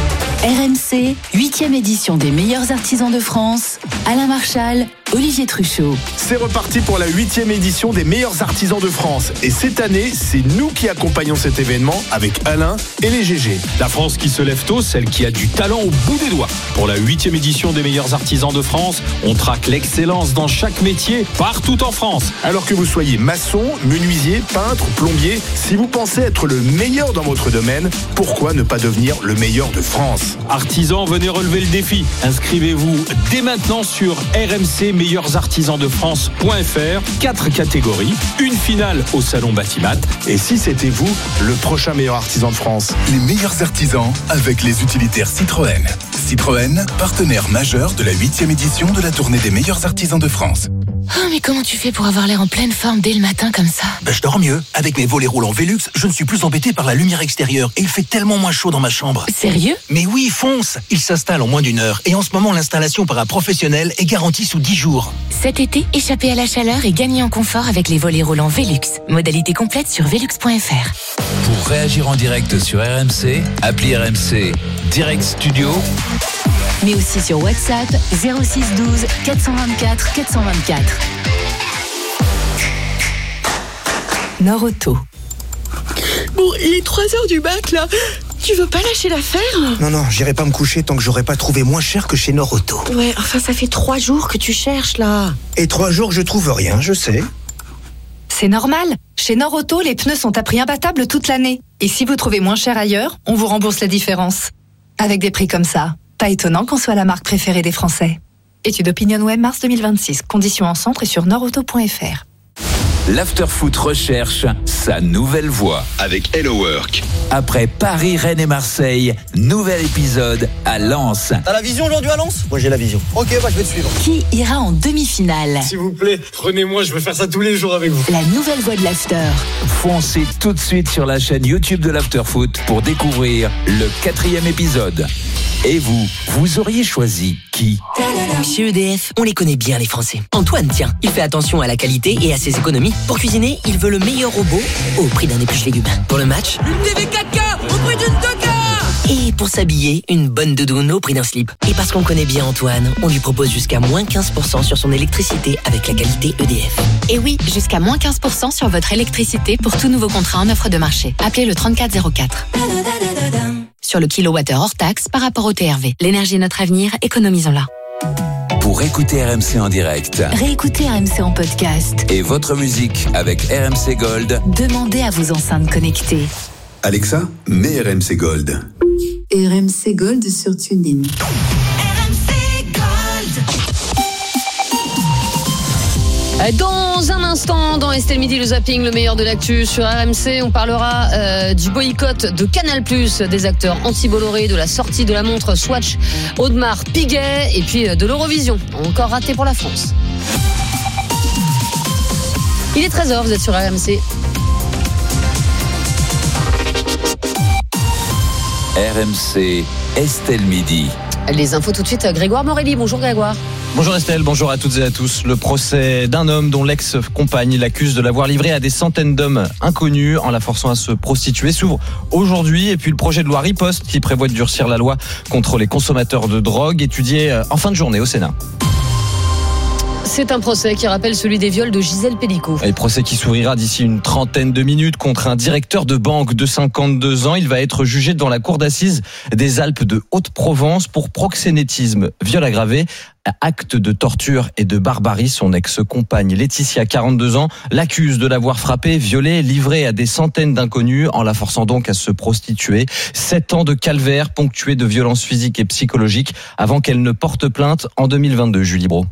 R M C, huitième édition des meilleurs artisans de France. Alain Marchal, Olivier Truchot. C'est reparti pour la huitième édition des meilleurs artisans de France. Et cette année, c'est nous qui accompagnons cet événement avec Alain et les G G. La France qui se lève tôt, celle qui a du talent au bout des doigts. Pour la huitième édition des meilleurs artisans de France, on traque l'excellence dans chaque métier, partout en France. Alors que vous soyez maçon, menuisier, peintre, plombier, si vous pensez être le meilleur dans votre domaine, pourquoi ne pas devenir le meilleur de France ? Artisans, venez relever le défi. Inscrivez-vous dès maintenant sur R M C meilleurs artisans de France point f r. Quatre catégories, une finale au salon Batimat. Et si c'était vous, le prochain meilleur artisan de France ? Les meilleurs artisans avec les utilitaires Citroën. Citroën, partenaire majeur de la huitième édition de la tournée des meilleurs artisans de France. Oh, mais comment tu fais pour avoir l'air en pleine forme dès le matin comme ça ? Ben, je dors mieux. Avec mes volets roulants Velux, je ne suis plus embêté par la lumière extérieure et il fait tellement moins chaud dans ma chambre. Sérieux ? Mais oui, fonce ! Il s'installe en moins d'une heure et en ce moment, l'installation par un professionnel est garantie sous dix jours. Cet été, échappez à la chaleur et gagnez en confort avec les volets roulants Velux. Modalité complète sur velux point f r. Pour réagir en direct sur R M C, appli R M C Direct Studio. Mais aussi sur WhatsApp zéro six douze quatre cent vingt-quatre quatre cent vingt-quatre. Nord Auto. Bon, il est trois heures du mat là. Tu veux pas lâcher l'affaire ? Non, non, j'irai pas me coucher tant que j'aurai pas trouvé moins cher que chez Nord Auto. Ouais, enfin ça fait trois jours que tu cherches là. Et trois jours que je trouve rien, je sais. C'est normal. Chez Nord Auto, les pneus sont à prix imbattable toute l'année. Et si vous trouvez moins cher ailleurs, on vous rembourse la différence. Avec des prix comme ça, pas étonnant qu'on soit la marque préférée des Français. Étude OpinionWay mars deux mille vingt-six. Conditions en centre et sur nordauto point f r. L'Afterfoot recherche sa nouvelle voix avec Hello Work. Après Paris, Rennes et Marseille, nouvel épisode à Lens. T'as la vision aujourd'hui à Lens ? Moi j'ai la vision. Ok, bah je vais te suivre. Qui ira en demi-finale ? S'il vous plaît, prenez-moi, je veux faire ça tous les jours avec vous. La nouvelle voix de l'After. Foncez tout de suite sur la chaîne YouTube de l'Afterfoot pour découvrir le quatrième épisode. Et vous, vous auriez choisi qui ? Chez E D F, on les connaît bien les Français. Antoine, tiens, il fait attention à la qualité et à ses économies. Pour cuisiner, il veut le meilleur robot au prix d'un épluche légumes. Pour le match, une T V quatre K au prix d'une deux K. Et pour s'habiller, une bonne doudoune au prix d'un slip. Et parce qu'on connaît bien Antoine, on lui propose jusqu'à moins quinze pour cent sur son électricité avec la qualité E D F. Et oui, jusqu'à moins quinze pour cent sur votre électricité pour tout nouveau contrat en offre de marché. Appelez le trente-quatre zéro quatre. Sur le kilowattheure hors taxe par rapport au T R V. L'énergie est notre avenir, économisons-la. Pour écouter R M C en direct, réécoutez R M C en podcast et votre musique avec R M C Gold, demandez à vos enceintes connectées. Alexa, mets R M C Gold. R M C Gold sur TuneIn. Dans un instant, dans Estelle Midi, le zapping, le meilleur de l'actu sur R M C, on parlera euh, du boycott de Canal+, des acteurs anti-Bolloré, de la sortie de la montre Swatch Audemars Piguet et puis euh, de l'Eurovision. Encore raté pour la France. Il est treize heures, vous êtes sur R M C. R M C, Estelle Midi. Les infos tout de suite, Grégoire Morelli. Bonjour Grégoire. Bonjour Estelle, bonjour à toutes et à tous. Le procès d'un homme dont l'ex-compagne l'accuse de l'avoir livré à des centaines d'hommes inconnus en la forçant à se prostituer s'ouvre aujourd'hui. Et puis le projet de loi Riposte qui prévoit de durcir la loi contre les consommateurs de drogue étudié en fin de journée au Sénat. C'est un procès qui rappelle celui des viols de Gisèle Pellicot. Et procès qui s'ouvrira d'ici une trentaine de minutes contre un directeur de banque de cinquante-deux ans. Il va être jugé devant la cour d'assises des Alpes de Haute-Provence pour proxénétisme, viol aggravé, acte de torture et de barbarie. Son ex-compagne Laetitia, quarante-deux ans, l'accuse de l'avoir frappé, violé, livré à des centaines d'inconnus en la forçant donc à se prostituer. Sept ans de calvaire ponctués de violences physiques et psychologiques avant qu'elle ne porte plainte en deux mille vingt-deux, Julie Brault.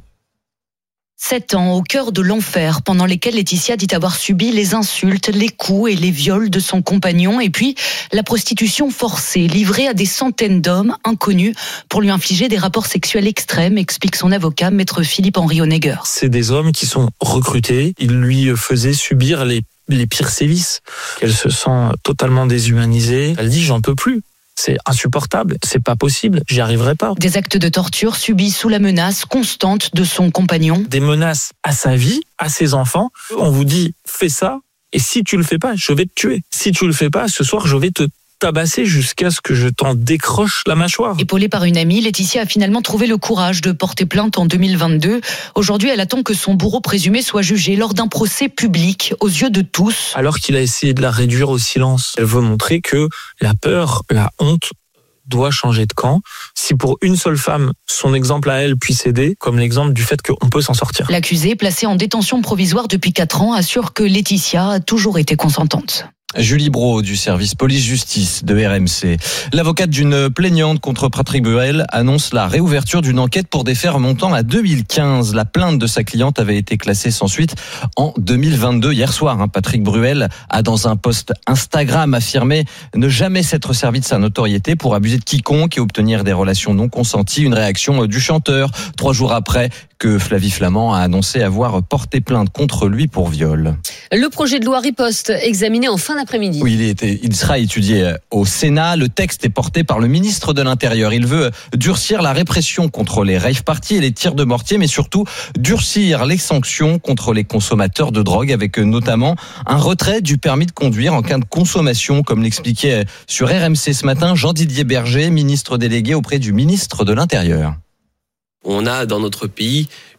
Sept ans au cœur de l'enfer, pendant lesquels Laetitia dit avoir subi les insultes, les coups et les viols de son compagnon, et puis la prostitution forcée, livrée à des centaines d'hommes inconnus pour lui infliger des rapports sexuels extrêmes, explique son avocat, maître Philippe-Henri Honegger. C'est des hommes qui sont recrutés, ils lui faisaient subir les, les pires sévices. Elle se sent totalement déshumanisée, elle dit j'en peux plus. C'est insupportable, c'est pas possible, j'y arriverai pas. Des actes de torture subis sous la menace constante de son compagnon. Des menaces à sa vie, à ses enfants. On vous dit, fais ça, et si tu le fais pas, je vais te tuer. Si tu le fais pas, ce soir, je vais te tabasser jusqu'à ce que je t'en décroche la mâchoire. Épaulée par une amie, Laetitia a finalement trouvé le courage de porter plainte en deux mille vingt-deux. Aujourd'hui, elle attend que son bourreau présumé soit jugé lors d'un procès public aux yeux de tous. Alors qu'il a essayé de la réduire au silence, elle veut montrer que la peur, la honte doit changer de camp. Si pour une seule femme, son exemple à elle puisse aider, comme l'exemple du fait qu'on peut s'en sortir. L'accusée, placée en détention provisoire depuis quatre ans, assure que Laetitia a toujours été consentante. Julie Brault du service police-justice de R M C. L'avocate d'une plaignante contre Patrick Bruel annonce la réouverture d'une enquête pour des faits remontant à deux mille quinze. La plainte de sa cliente avait été classée sans suite en deux mille vingt-deux. Hier soir, hein, Patrick Bruel a dans un post Instagram affirmé ne jamais s'être servi de sa notoriété pour abuser de quiconque et obtenir des relations non consenties. Une réaction du chanteur trois jours après que Flavie Flamand a annoncé avoir porté plainte contre lui pour viol. Le projet de loi Riposte examiné en fin d'après-midi. Oui, il, est, il sera étudié au Sénat. Le texte est porté par le ministre de l'Intérieur. Il veut durcir la répression contre les rave parties et les tirs de mortier, mais surtout durcir les sanctions contre les consommateurs de drogue, avec notamment un retrait du permis de conduire en cas de consommation, comme l'expliquait sur R M C ce matin Jean-Didier Berger, ministre délégué auprès du ministre de l'Intérieur. On a dans notre pays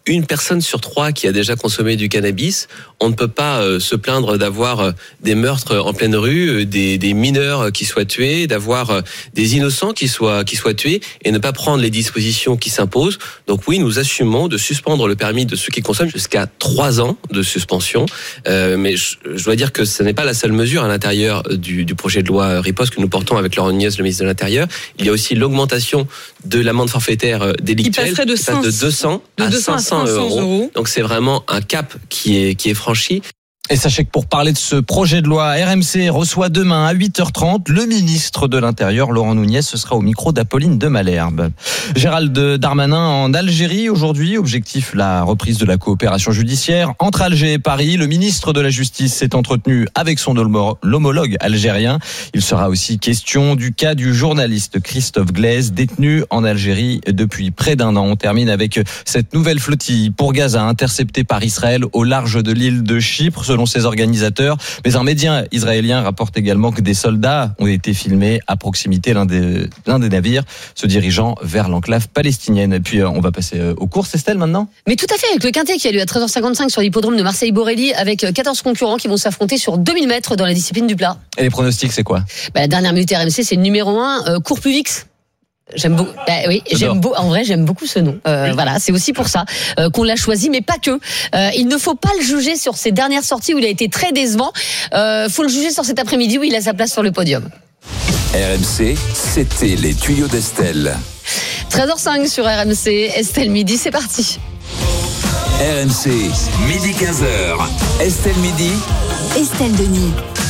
une personne sur trois qui a déjà consommé du cannabis. On ne peut pas euh, se plaindre d'avoir euh, des meurtres en pleine rue, euh, des, des mineurs qui soient tués, d'avoir euh, des innocents qui soient qui soient tués et ne pas prendre les dispositions qui s'imposent. Donc oui, nous assumons de suspendre le permis de ceux qui consomment jusqu'à trois ans de suspension. Euh, mais je, je dois dire que ce n'est pas la seule mesure à l'intérieur du, du projet de loi riposte que nous portons avec Laurent Nunez, le ministre de l'Intérieur. Il y a aussi l'augmentation de l'amende forfaitaire délictuelle, qui passerait de, cinq, de deux cents de à cinq cents euros. euros. Donc c'est vraiment un cap qui est qui est franchi. Et sachez que pour parler de ce projet de loi, R M C reçoit demain à huit heures trente le ministre de l'Intérieur, Laurent Nunez. Ce sera au micro d'Apolline de Malherbe. Gérald Darmanin en Algérie aujourd'hui. Objectif, la reprise de la coopération judiciaire entre Alger et Paris. Le ministre de la Justice s'est entretenu avec son homologue algérien. Il sera aussi question du cas du journaliste Christophe Glaise, détenu en Algérie depuis près d'un an. On termine avec cette nouvelle flottille pour Gaza, interceptée par Israël au large de l'île de Chypre, selon ses organisateurs. Mais un média israélien rapporte également que des soldats ont été filmés à proximité l'un des, l'un des navires se dirigeant vers l'enclave palestinienne. Et puis on va passer aux courses, Estelle, maintenant. Mais tout à fait, avec le Quintet qui a lieu à treize heures cinquante-cinq sur l'hippodrome de Marseille-Borelli, avec quatorze concurrents qui vont s'affronter sur deux mille mètres dans la discipline du plat. Et les pronostics, c'est quoi? Bah, la dernière minute R M C, c'est le numéro un, euh, Cours plus vix. J'aime beaucoup. Bah oui, j'aime beau, en vrai, j'aime beaucoup ce nom. Euh, oui. Voilà, c'est aussi pour ça euh, qu'on l'a choisi, mais pas que. Euh, il ne faut pas le juger sur ses dernières sorties où il a été très décevant. Euh, faut le juger sur cet après-midi où il a sa place sur le podium. R M C, c'était les tuyaux d'Estelle. treize heures cinq sur R M C, Estelle Midi, c'est parti. R M C, midi quinze heures. Estelle Midi. Estelle Denis.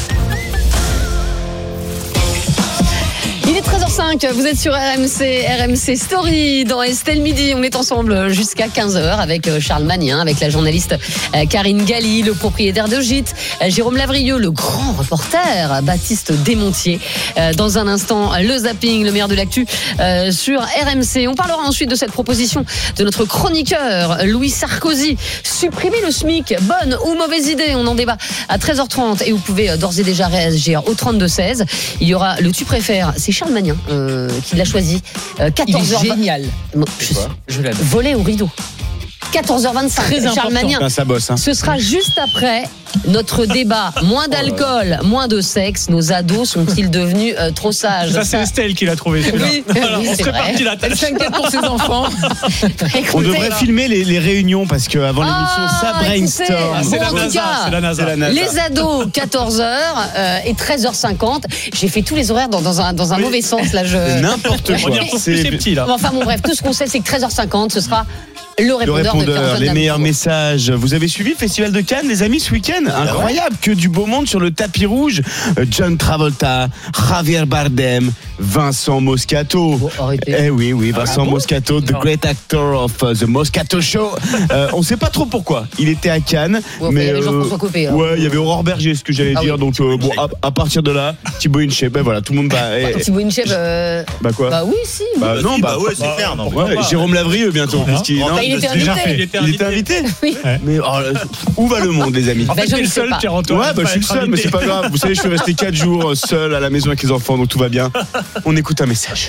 Il est treize heures cinq, vous êtes sur R M C, R M C Story dans Estelle Midi. On est ensemble jusqu'à quinze heures avec Charles Magnin, avec la journaliste Karine Galli, le propriétaire de Gîte, Jérôme Lavrieux, le grand reporter Baptiste Desmontiers. Dans un instant, le zapping, le meilleur de l'actu sur R M C. On parlera ensuite de cette proposition de notre chroniqueur Louis Sarkozy. Supprimer le SMIC, bonne ou mauvaise idée? On en débat à treize heures trente et vous pouvez d'ores et déjà réagir au trente-deux seize. Il y aura le tu préfères, c'est Charles Magnin euh, qui l'a choisi. Euh, quatorze heures. Il est génial. Bon, je sais. Je voler au rideau. quatorze heures vingt-cinq. Très Charles important. Magnin. Ben, ça bosse, hein. Ce sera juste après notre débat. Moins d'alcool, moins de sexe. Nos ados sont-ils devenus euh, trop sages? Ça, c'est Estelle qui l'a trouvé. Oui, voilà, oui, on c'est serait vrai. parti la tâche. Elle s'inquiète pour ses enfants. Écoutez, on devrait filmer les, les réunions parce qu'avant l'émission, ah, ça brainstorm. Ah, c'est, bon, la en NASA, tout cas, c'est la NASA. C'est la NASA. Les ados, quatorze heures euh, et treize heures cinquante. J'ai fait tous les horaires dans, dans un, dans un oui. mauvais sens. Là, je... N'importe quoi. On y retrouve plus ces petits, là. Enfin bon, bref, tout ce qu'on sait, c'est que treize heures cinquante, ce sera le répondeur, le répondeur de les meilleurs messages. Vous avez suivi le Festival de Cannes, les amis, ce week-end? Incroyable, que du beau monde sur le tapis rouge. John Travolta, Javier Bardem, Vincent Moscato. Oh, eh oui, oui, Vincent ah, bon Moscato, the great actor of uh, the Moscato Show. euh, on ne sait pas trop pourquoi. Il était à Cannes, ouais, mais il y avait euh, Jean-François Copé. Ouais, il y avait Aurore Berger, ce que j'allais ah, dire. Oui. Donc euh, bon, à, à partir de là, Thibaut Inchep, ben voilà, tout le monde va. Bah, eh, Thibaut Inchep. Euh... Bah quoi? Bah oui, si. Bah non, bah, bah ouais, c'est clair. Ouais, Jérôme Lavrieux bientôt. Bah, il était invité. Il était invité. Oui. Mais oh, où va le monde, les amis? En fait, bah, je suis le seul, Pierre-Antoine. Ouais, bah, je suis le seul, mais c'est pas grave. Vous savez, je suis resté quatre jours seul à la maison avec les enfants, donc tout va bien. On écoute un message.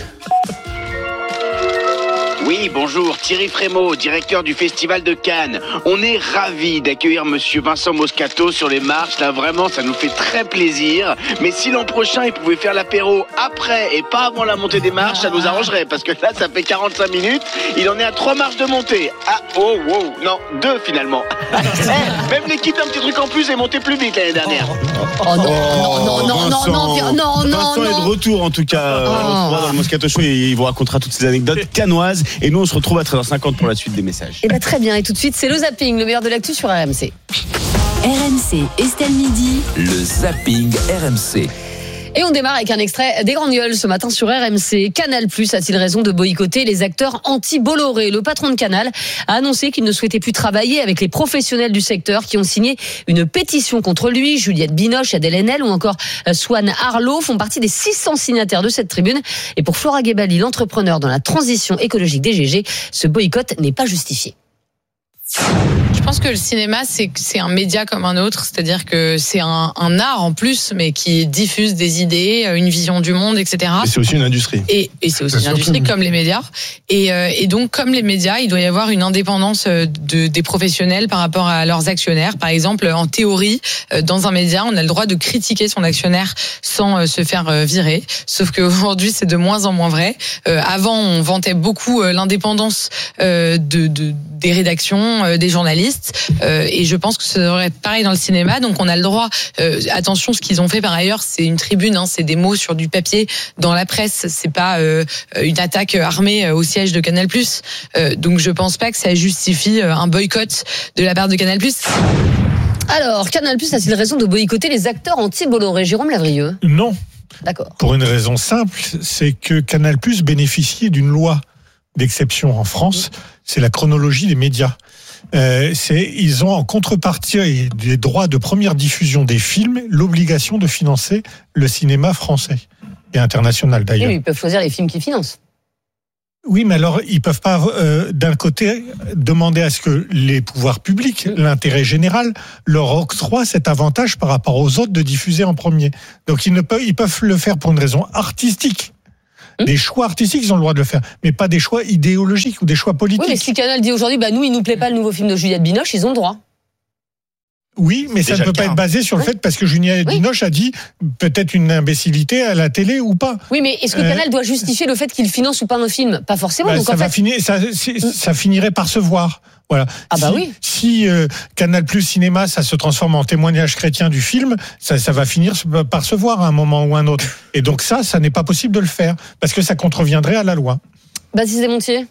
Oui, bonjour, Thierry Frémaux, directeur du Festival de Cannes. On est ravis d'accueillir monsieur Vincent Moscato sur les marches. Là, vraiment, ça nous fait très plaisir. Mais si l'an prochain, il pouvait faire l'apéro après et pas avant la montée des marches, ça nous arrangerait. Parce que là, ça fait quarante-cinq minutes. Il en est à trois marches de montée. Ah, oh, wow, non, deux finalement. Même l'équipe d'un petit truc en plus est montée plus vite l'année dernière. Oh non, non, non, non, non, non, non, non, Vincent est de retour en tout cas. Oh. On se voit dans le Moscato Show et il vous racontera toutes ces anecdotes cannoises. Et nous, on se retrouve à treize heures cinquante pour la suite des messages. Et bah très bien. Et tout de suite, c'est le zapping, le meilleur de l'actu sur R M C. R M C, Estelle Midi. Le zapping R M C. Et on démarre avec un extrait des Grandes Gueules ce matin sur R M C. Canal+ a-t-il raison de boycotter les acteurs anti-Bolloré? Le patron de Canal a annoncé qu'il ne souhaitait plus travailler avec les professionnels du secteur qui ont signé une pétition contre lui. Juliette Binoche, Adèle Haenel ou encore Swan Arlo font partie des six cents signataires de cette tribune. Et pour Flora Gebali, l'entrepreneur dans la transition écologique des G G, ce boycott n'est pas justifié. Je pense que le cinéma, c'est, c'est un média comme un autre, c'est-à-dire que c'est un, un art en plus, mais qui diffuse des idées, une vision du monde, et cetera. Et c'est aussi une industrie. Et, et c'est aussi c'est une industrie comme les médias. Et, euh, et donc, comme les médias, il doit y avoir une indépendance de, des professionnels par rapport à leurs actionnaires. Par exemple, en théorie, dans un média, on a le droit de critiquer son actionnaire sans se faire virer. Sauf qu'aujourd'hui, c'est de moins en moins vrai. Euh, avant, on vantait beaucoup l'indépendance de, de, des rédactions, des journalistes, euh, et je pense que ça devrait être pareil dans le cinéma. Donc on a le droit, euh, attention, ce qu'ils ont fait par ailleurs, c'est une tribune, hein, c'est des mots sur du papier dans la presse, c'est pas euh, une attaque armée au siège de Canal+. Euh, donc je pense pas que ça justifie un boycott de la part de Canal+. Alors, Canal+ a-t-il raison de boycotter les acteurs anti-Bolloré? Jérôme Lavrieux? Non. D'accord. Pour une raison simple, c'est que Canal+ bénéficiait d'une loi d'exception en France, c'est la chronologie des médias. Euh, c'est, ils ont en contrepartie des droits de première diffusion des films l'obligation de financer le cinéma français et international d'ailleurs. Oui, ils peuvent choisir les films qu'ils financent. Oui, mais alors ils peuvent pas euh, d'un côté demander à ce que les pouvoirs publics, l'intérêt général, leur octroient cet avantage par rapport aux autres de diffuser en premier. Donc ils ne peuvent, ils peuvent le faire pour une raison artistique. Des choix artistiques, ils ont le droit de le faire, mais pas des choix idéologiques ou des choix politiques. Oui, mais si Canal dit aujourd'hui, bah nous, il nous plaît pas le nouveau film de Juliette Binoche, ils ont le droit. Oui, mais ça ne peut pas être basé sur le fait parce que Juliette oui. Binoche a dit peut-être une imbécilité à la télé ou pas. Oui, mais est-ce que euh... Canal doit justifier le fait qu'il finance ou pas un film? Pas forcément. Bah, donc ça, en va fait... finir, ça, ça finirait par se voir. Voilà. Ah bah si, oui. Si euh, Canal Plus Cinéma, ça se transforme en témoignage chrétien du film, ça, ça va finir par se voir à un moment ou un autre. Et donc ça, ça n'est pas possible de le faire parce que ça contreviendrait à la loi. Baptiste Desmontiers.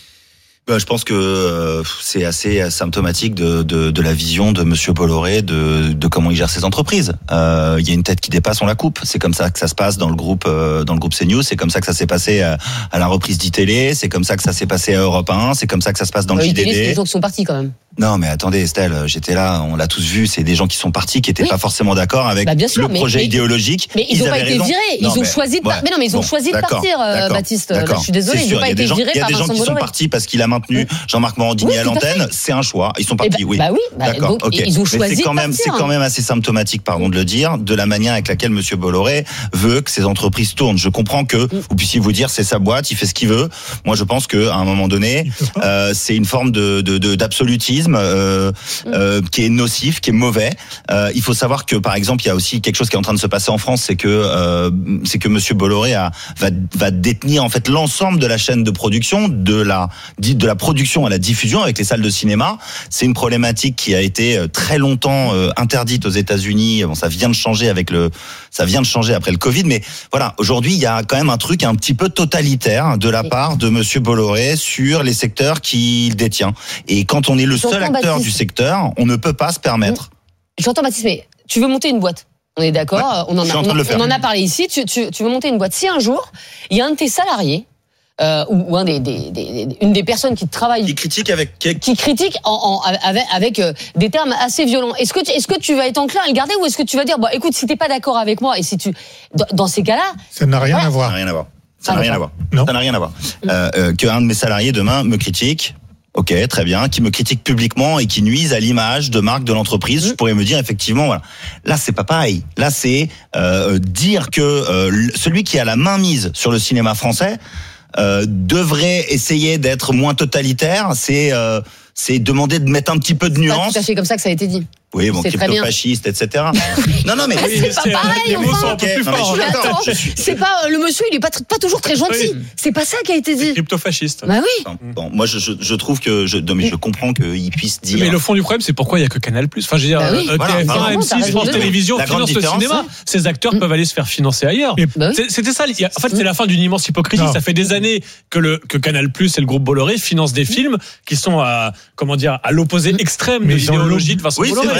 Je pense que euh, c'est assez symptomatique de, de, de la vision de Monsieur Bolloré, de, de comment il gère ses entreprises. Euh, il y a une tête qui dépasse, on la coupe. C'est comme ça que ça se passe dans le groupe, euh, dans le groupe CNews. C'est comme ça que ça s'est passé à, à la reprise d'I-Télé. C'est comme ça que ça s'est passé à Europe un. C'est comme ça que ça se passe dans le euh, J D D. C'est des gens qui sont partis quand même. Non, mais attendez, Estelle, j'étais là, on l'a tous vu. C'est des gens qui sont partis, qui étaient oui. pas forcément d'accord avec bah sûr, le mais, projet mais, idéologique. Mais ils n'ont pas été raison. virés. Ils non, ont mais, choisi de partir. Ouais, mais non, mais ils ont bon, choisi de partir, euh, Baptiste. Là, je suis désolé, ils n'ont pas été virés par Vincent Bolloré. Il y a des gens qui sont partis parce qu'il a maintenu Jean-Marc Morandini oui, à l'antenne, c'est un choix. Ils sont partis, bah, oui. Bah oui, bah, d'accord. Donc, okay. Ils ont choisi Mais c'est quand de même, partir. c'est quand même assez symptomatique, pardon de le dire, de la manière avec laquelle Monsieur Bolloré veut que ces entreprises tournent. Je comprends que mm. vous puissiez vous dire, c'est sa boîte, il fait ce qu'il veut. Moi, je pense que à un moment donné, euh, c'est une forme de, de, de d'absolutisme euh, mm. euh, qui est nocif, qui est mauvais. Euh, il faut savoir que, par exemple, il y a aussi quelque chose qui est en train de se passer en France, c'est que euh, c'est que Monsieur Bolloré a, va, va détenir en fait l'ensemble de la chaîne de production, de la de la production à la diffusion avec les salles de cinéma. C'est une problématique qui a été très longtemps euh, interdite aux États-Unis. Bon, ça vient de changer avec le, ça vient de changer après le Covid, mais voilà, aujourd'hui, il y a quand même un truc un petit peu totalitaire de la part de Monsieur Bolloré sur les secteurs qu'il détient. Et quand on est le seul acteur du secteur, on ne peut pas se permettre. J'entends Baptiste, mais tu veux monter une boîte? On est d'accord, ouais, on en a, on, on en a parlé ici. Tu, tu, tu veux monter une boîte. Si un jour, il y a un de tes salariés Euh, ou, ou un des, des, des, une des personnes qui travaillent, qui critique avec qui, qui critique en, en, avec, avec euh, des termes assez violents. Est-ce que tu, est-ce que tu vas être enclin à le garder ou est-ce que tu vas dire bon écoute si t'es pas d'accord avec moi et si tu dans, dans ces cas-là ça n'a rien voilà. à voir. Ça n'a rien à voir. Ça n'a ah, rien à voir. Non. Ça n'a rien à voir. Euh, euh, que un de mes salariés demain me critique. Ok, très bien, qui me critique publiquement et qui nuise à l'image de marque de l'entreprise, je pourrais me dire effectivement, voilà. Là, c'est pas pareil. Là, c'est euh, dire que euh, celui qui a la main mise sur le cinéma français euh, devrait essayer d'être moins totalitaire. C'est euh, c'est demander de mettre un petit peu de nuance. C'est pas tout à fait comme ça que ça a été dit. Oui, bon, crypto-fasciste, et cetera. non, non, mais c'est pas pareil. Enfin, okay. non, mais attends, c'est pas le monsieur, il est pas pas toujours très gentil. Oui. C'est pas ça qui a été dit. Crypto-fasciste. Bah oui. Bon, moi, je, je, je trouve que je, non, mais je comprends qu'il puisse dire. Mais le fond du problème, c'est pourquoi il y a que Canal+. Enfin, je veux dire, bah oui. voilà, T F un, M six, France Télévisions financent le cinéma. Ces acteurs mmh. peuvent aller se faire financer ailleurs. Bah oui. C'était ça. En fait, c'est la fin d'une immense hypocrisie. Non. Ça fait des années que le que Canal+ et le groupe Bolloré financent des films qui sont à comment dire à l'opposé extrême de l'idéologie de Vincent Bolloré.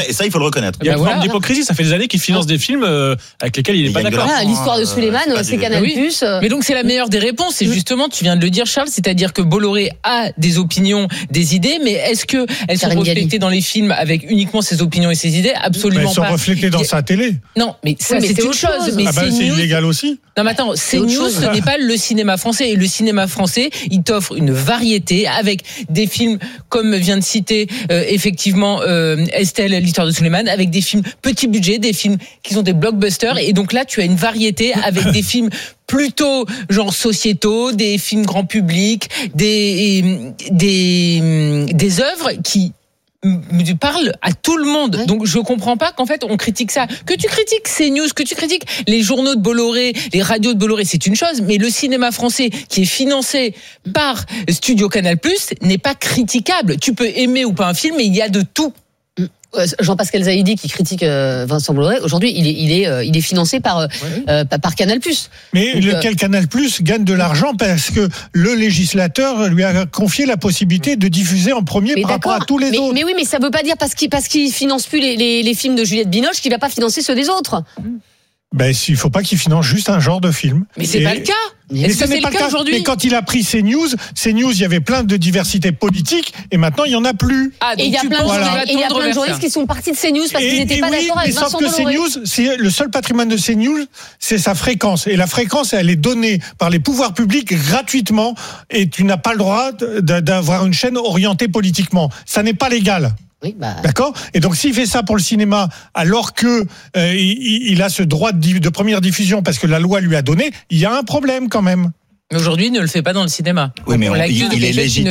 et ça, il faut le reconnaître. Il y a une forme d'hypocrisie. Ça fait des années qu'il finance des films avec lesquels il n'est pas d'accord. Ah, l'histoire de Suleiman, c'est Canal+. Oui. Mais donc c'est la meilleure des réponses. Et justement, tu viens de le dire, Charles, c'est-à-dire que Bolloré a des opinions, des idées, mais est-ce que elles sont reflétées dans les films avec uniquement ses opinions et ses idées? Absolument pas. Elles sont reflétées dans sa télé. Non, mais ça, oui, mais c'est, c'est une autre chose. chose. Mais ah bah, c'est, c'est news... illégal aussi. Non, mais attends, c'est news, chose. ce n'est pas le cinéma français. Et le cinéma français, il t'offre une variété avec des films, comme vient de citer euh, effectivement euh, Estelle, l'histoire de Suleiman, avec des films petit budget, des films qui sont des blockbusters. Et donc là, tu as une variété avec des films plutôt genre sociétaux, des films grand public, des des des œuvres qui parle à tout le monde. Ouais. Donc je comprends pas qu'en fait on critique ça. Que tu critiques CNews, que tu critiques les journaux de Bolloré, les radios de Bolloré, c'est une chose, mais le cinéma français qui est financé par Studio Canal+, n'est pas critiquable. Tu peux aimer ou pas un film, mais il y a de tout. Jean-Pascal Zaïdi qui critique Vincent Bolloré, aujourd'hui il est il est il est financé par ouais. euh, par Canal+. Mais donc, lequel euh... Canal+ gagne de l'argent parce que le législateur lui a confié la possibilité de diffuser en premier mais par rapport à tous les mais, autres. Mais oui, mais ça veut pas dire parce qu'il parce qu'il finance plus les, les les films de Juliette Binoche qu'il va pas financer ceux des autres. Ben, il faut pas qu'il finance juste un genre de film. Mais c'est et, pas le cas. Mais Est-ce ça que n'est c'est pas le cas aujourd'hui? Mais quand il a pris CNews, CNews, il y avait plein de diversité politique, et maintenant il y en a plus. Ah, donc et il y a plein de voilà. et il y a plein de journalistes qui sont partis de CNews parce et, qu'ils n'étaient pas oui, d'accord avec Vincent Bolloré. Sauf que CNews, c'est le seul patrimoine de CNews, c'est sa fréquence, et la fréquence, elle est donnée par les pouvoirs publics gratuitement, et tu n'as pas le droit d'avoir une chaîne orientée politiquement. Ça n'est pas légal. Oui, bah... D'accord. Et donc s'il fait ça pour le cinéma, alors que euh, il, il a ce droit de, de première diffusion parce que la loi lui a donné, il y a un problème quand même. Mais aujourd'hui, il ne le fait pas dans le cinéma. Oui, mais on, il, il est légitime.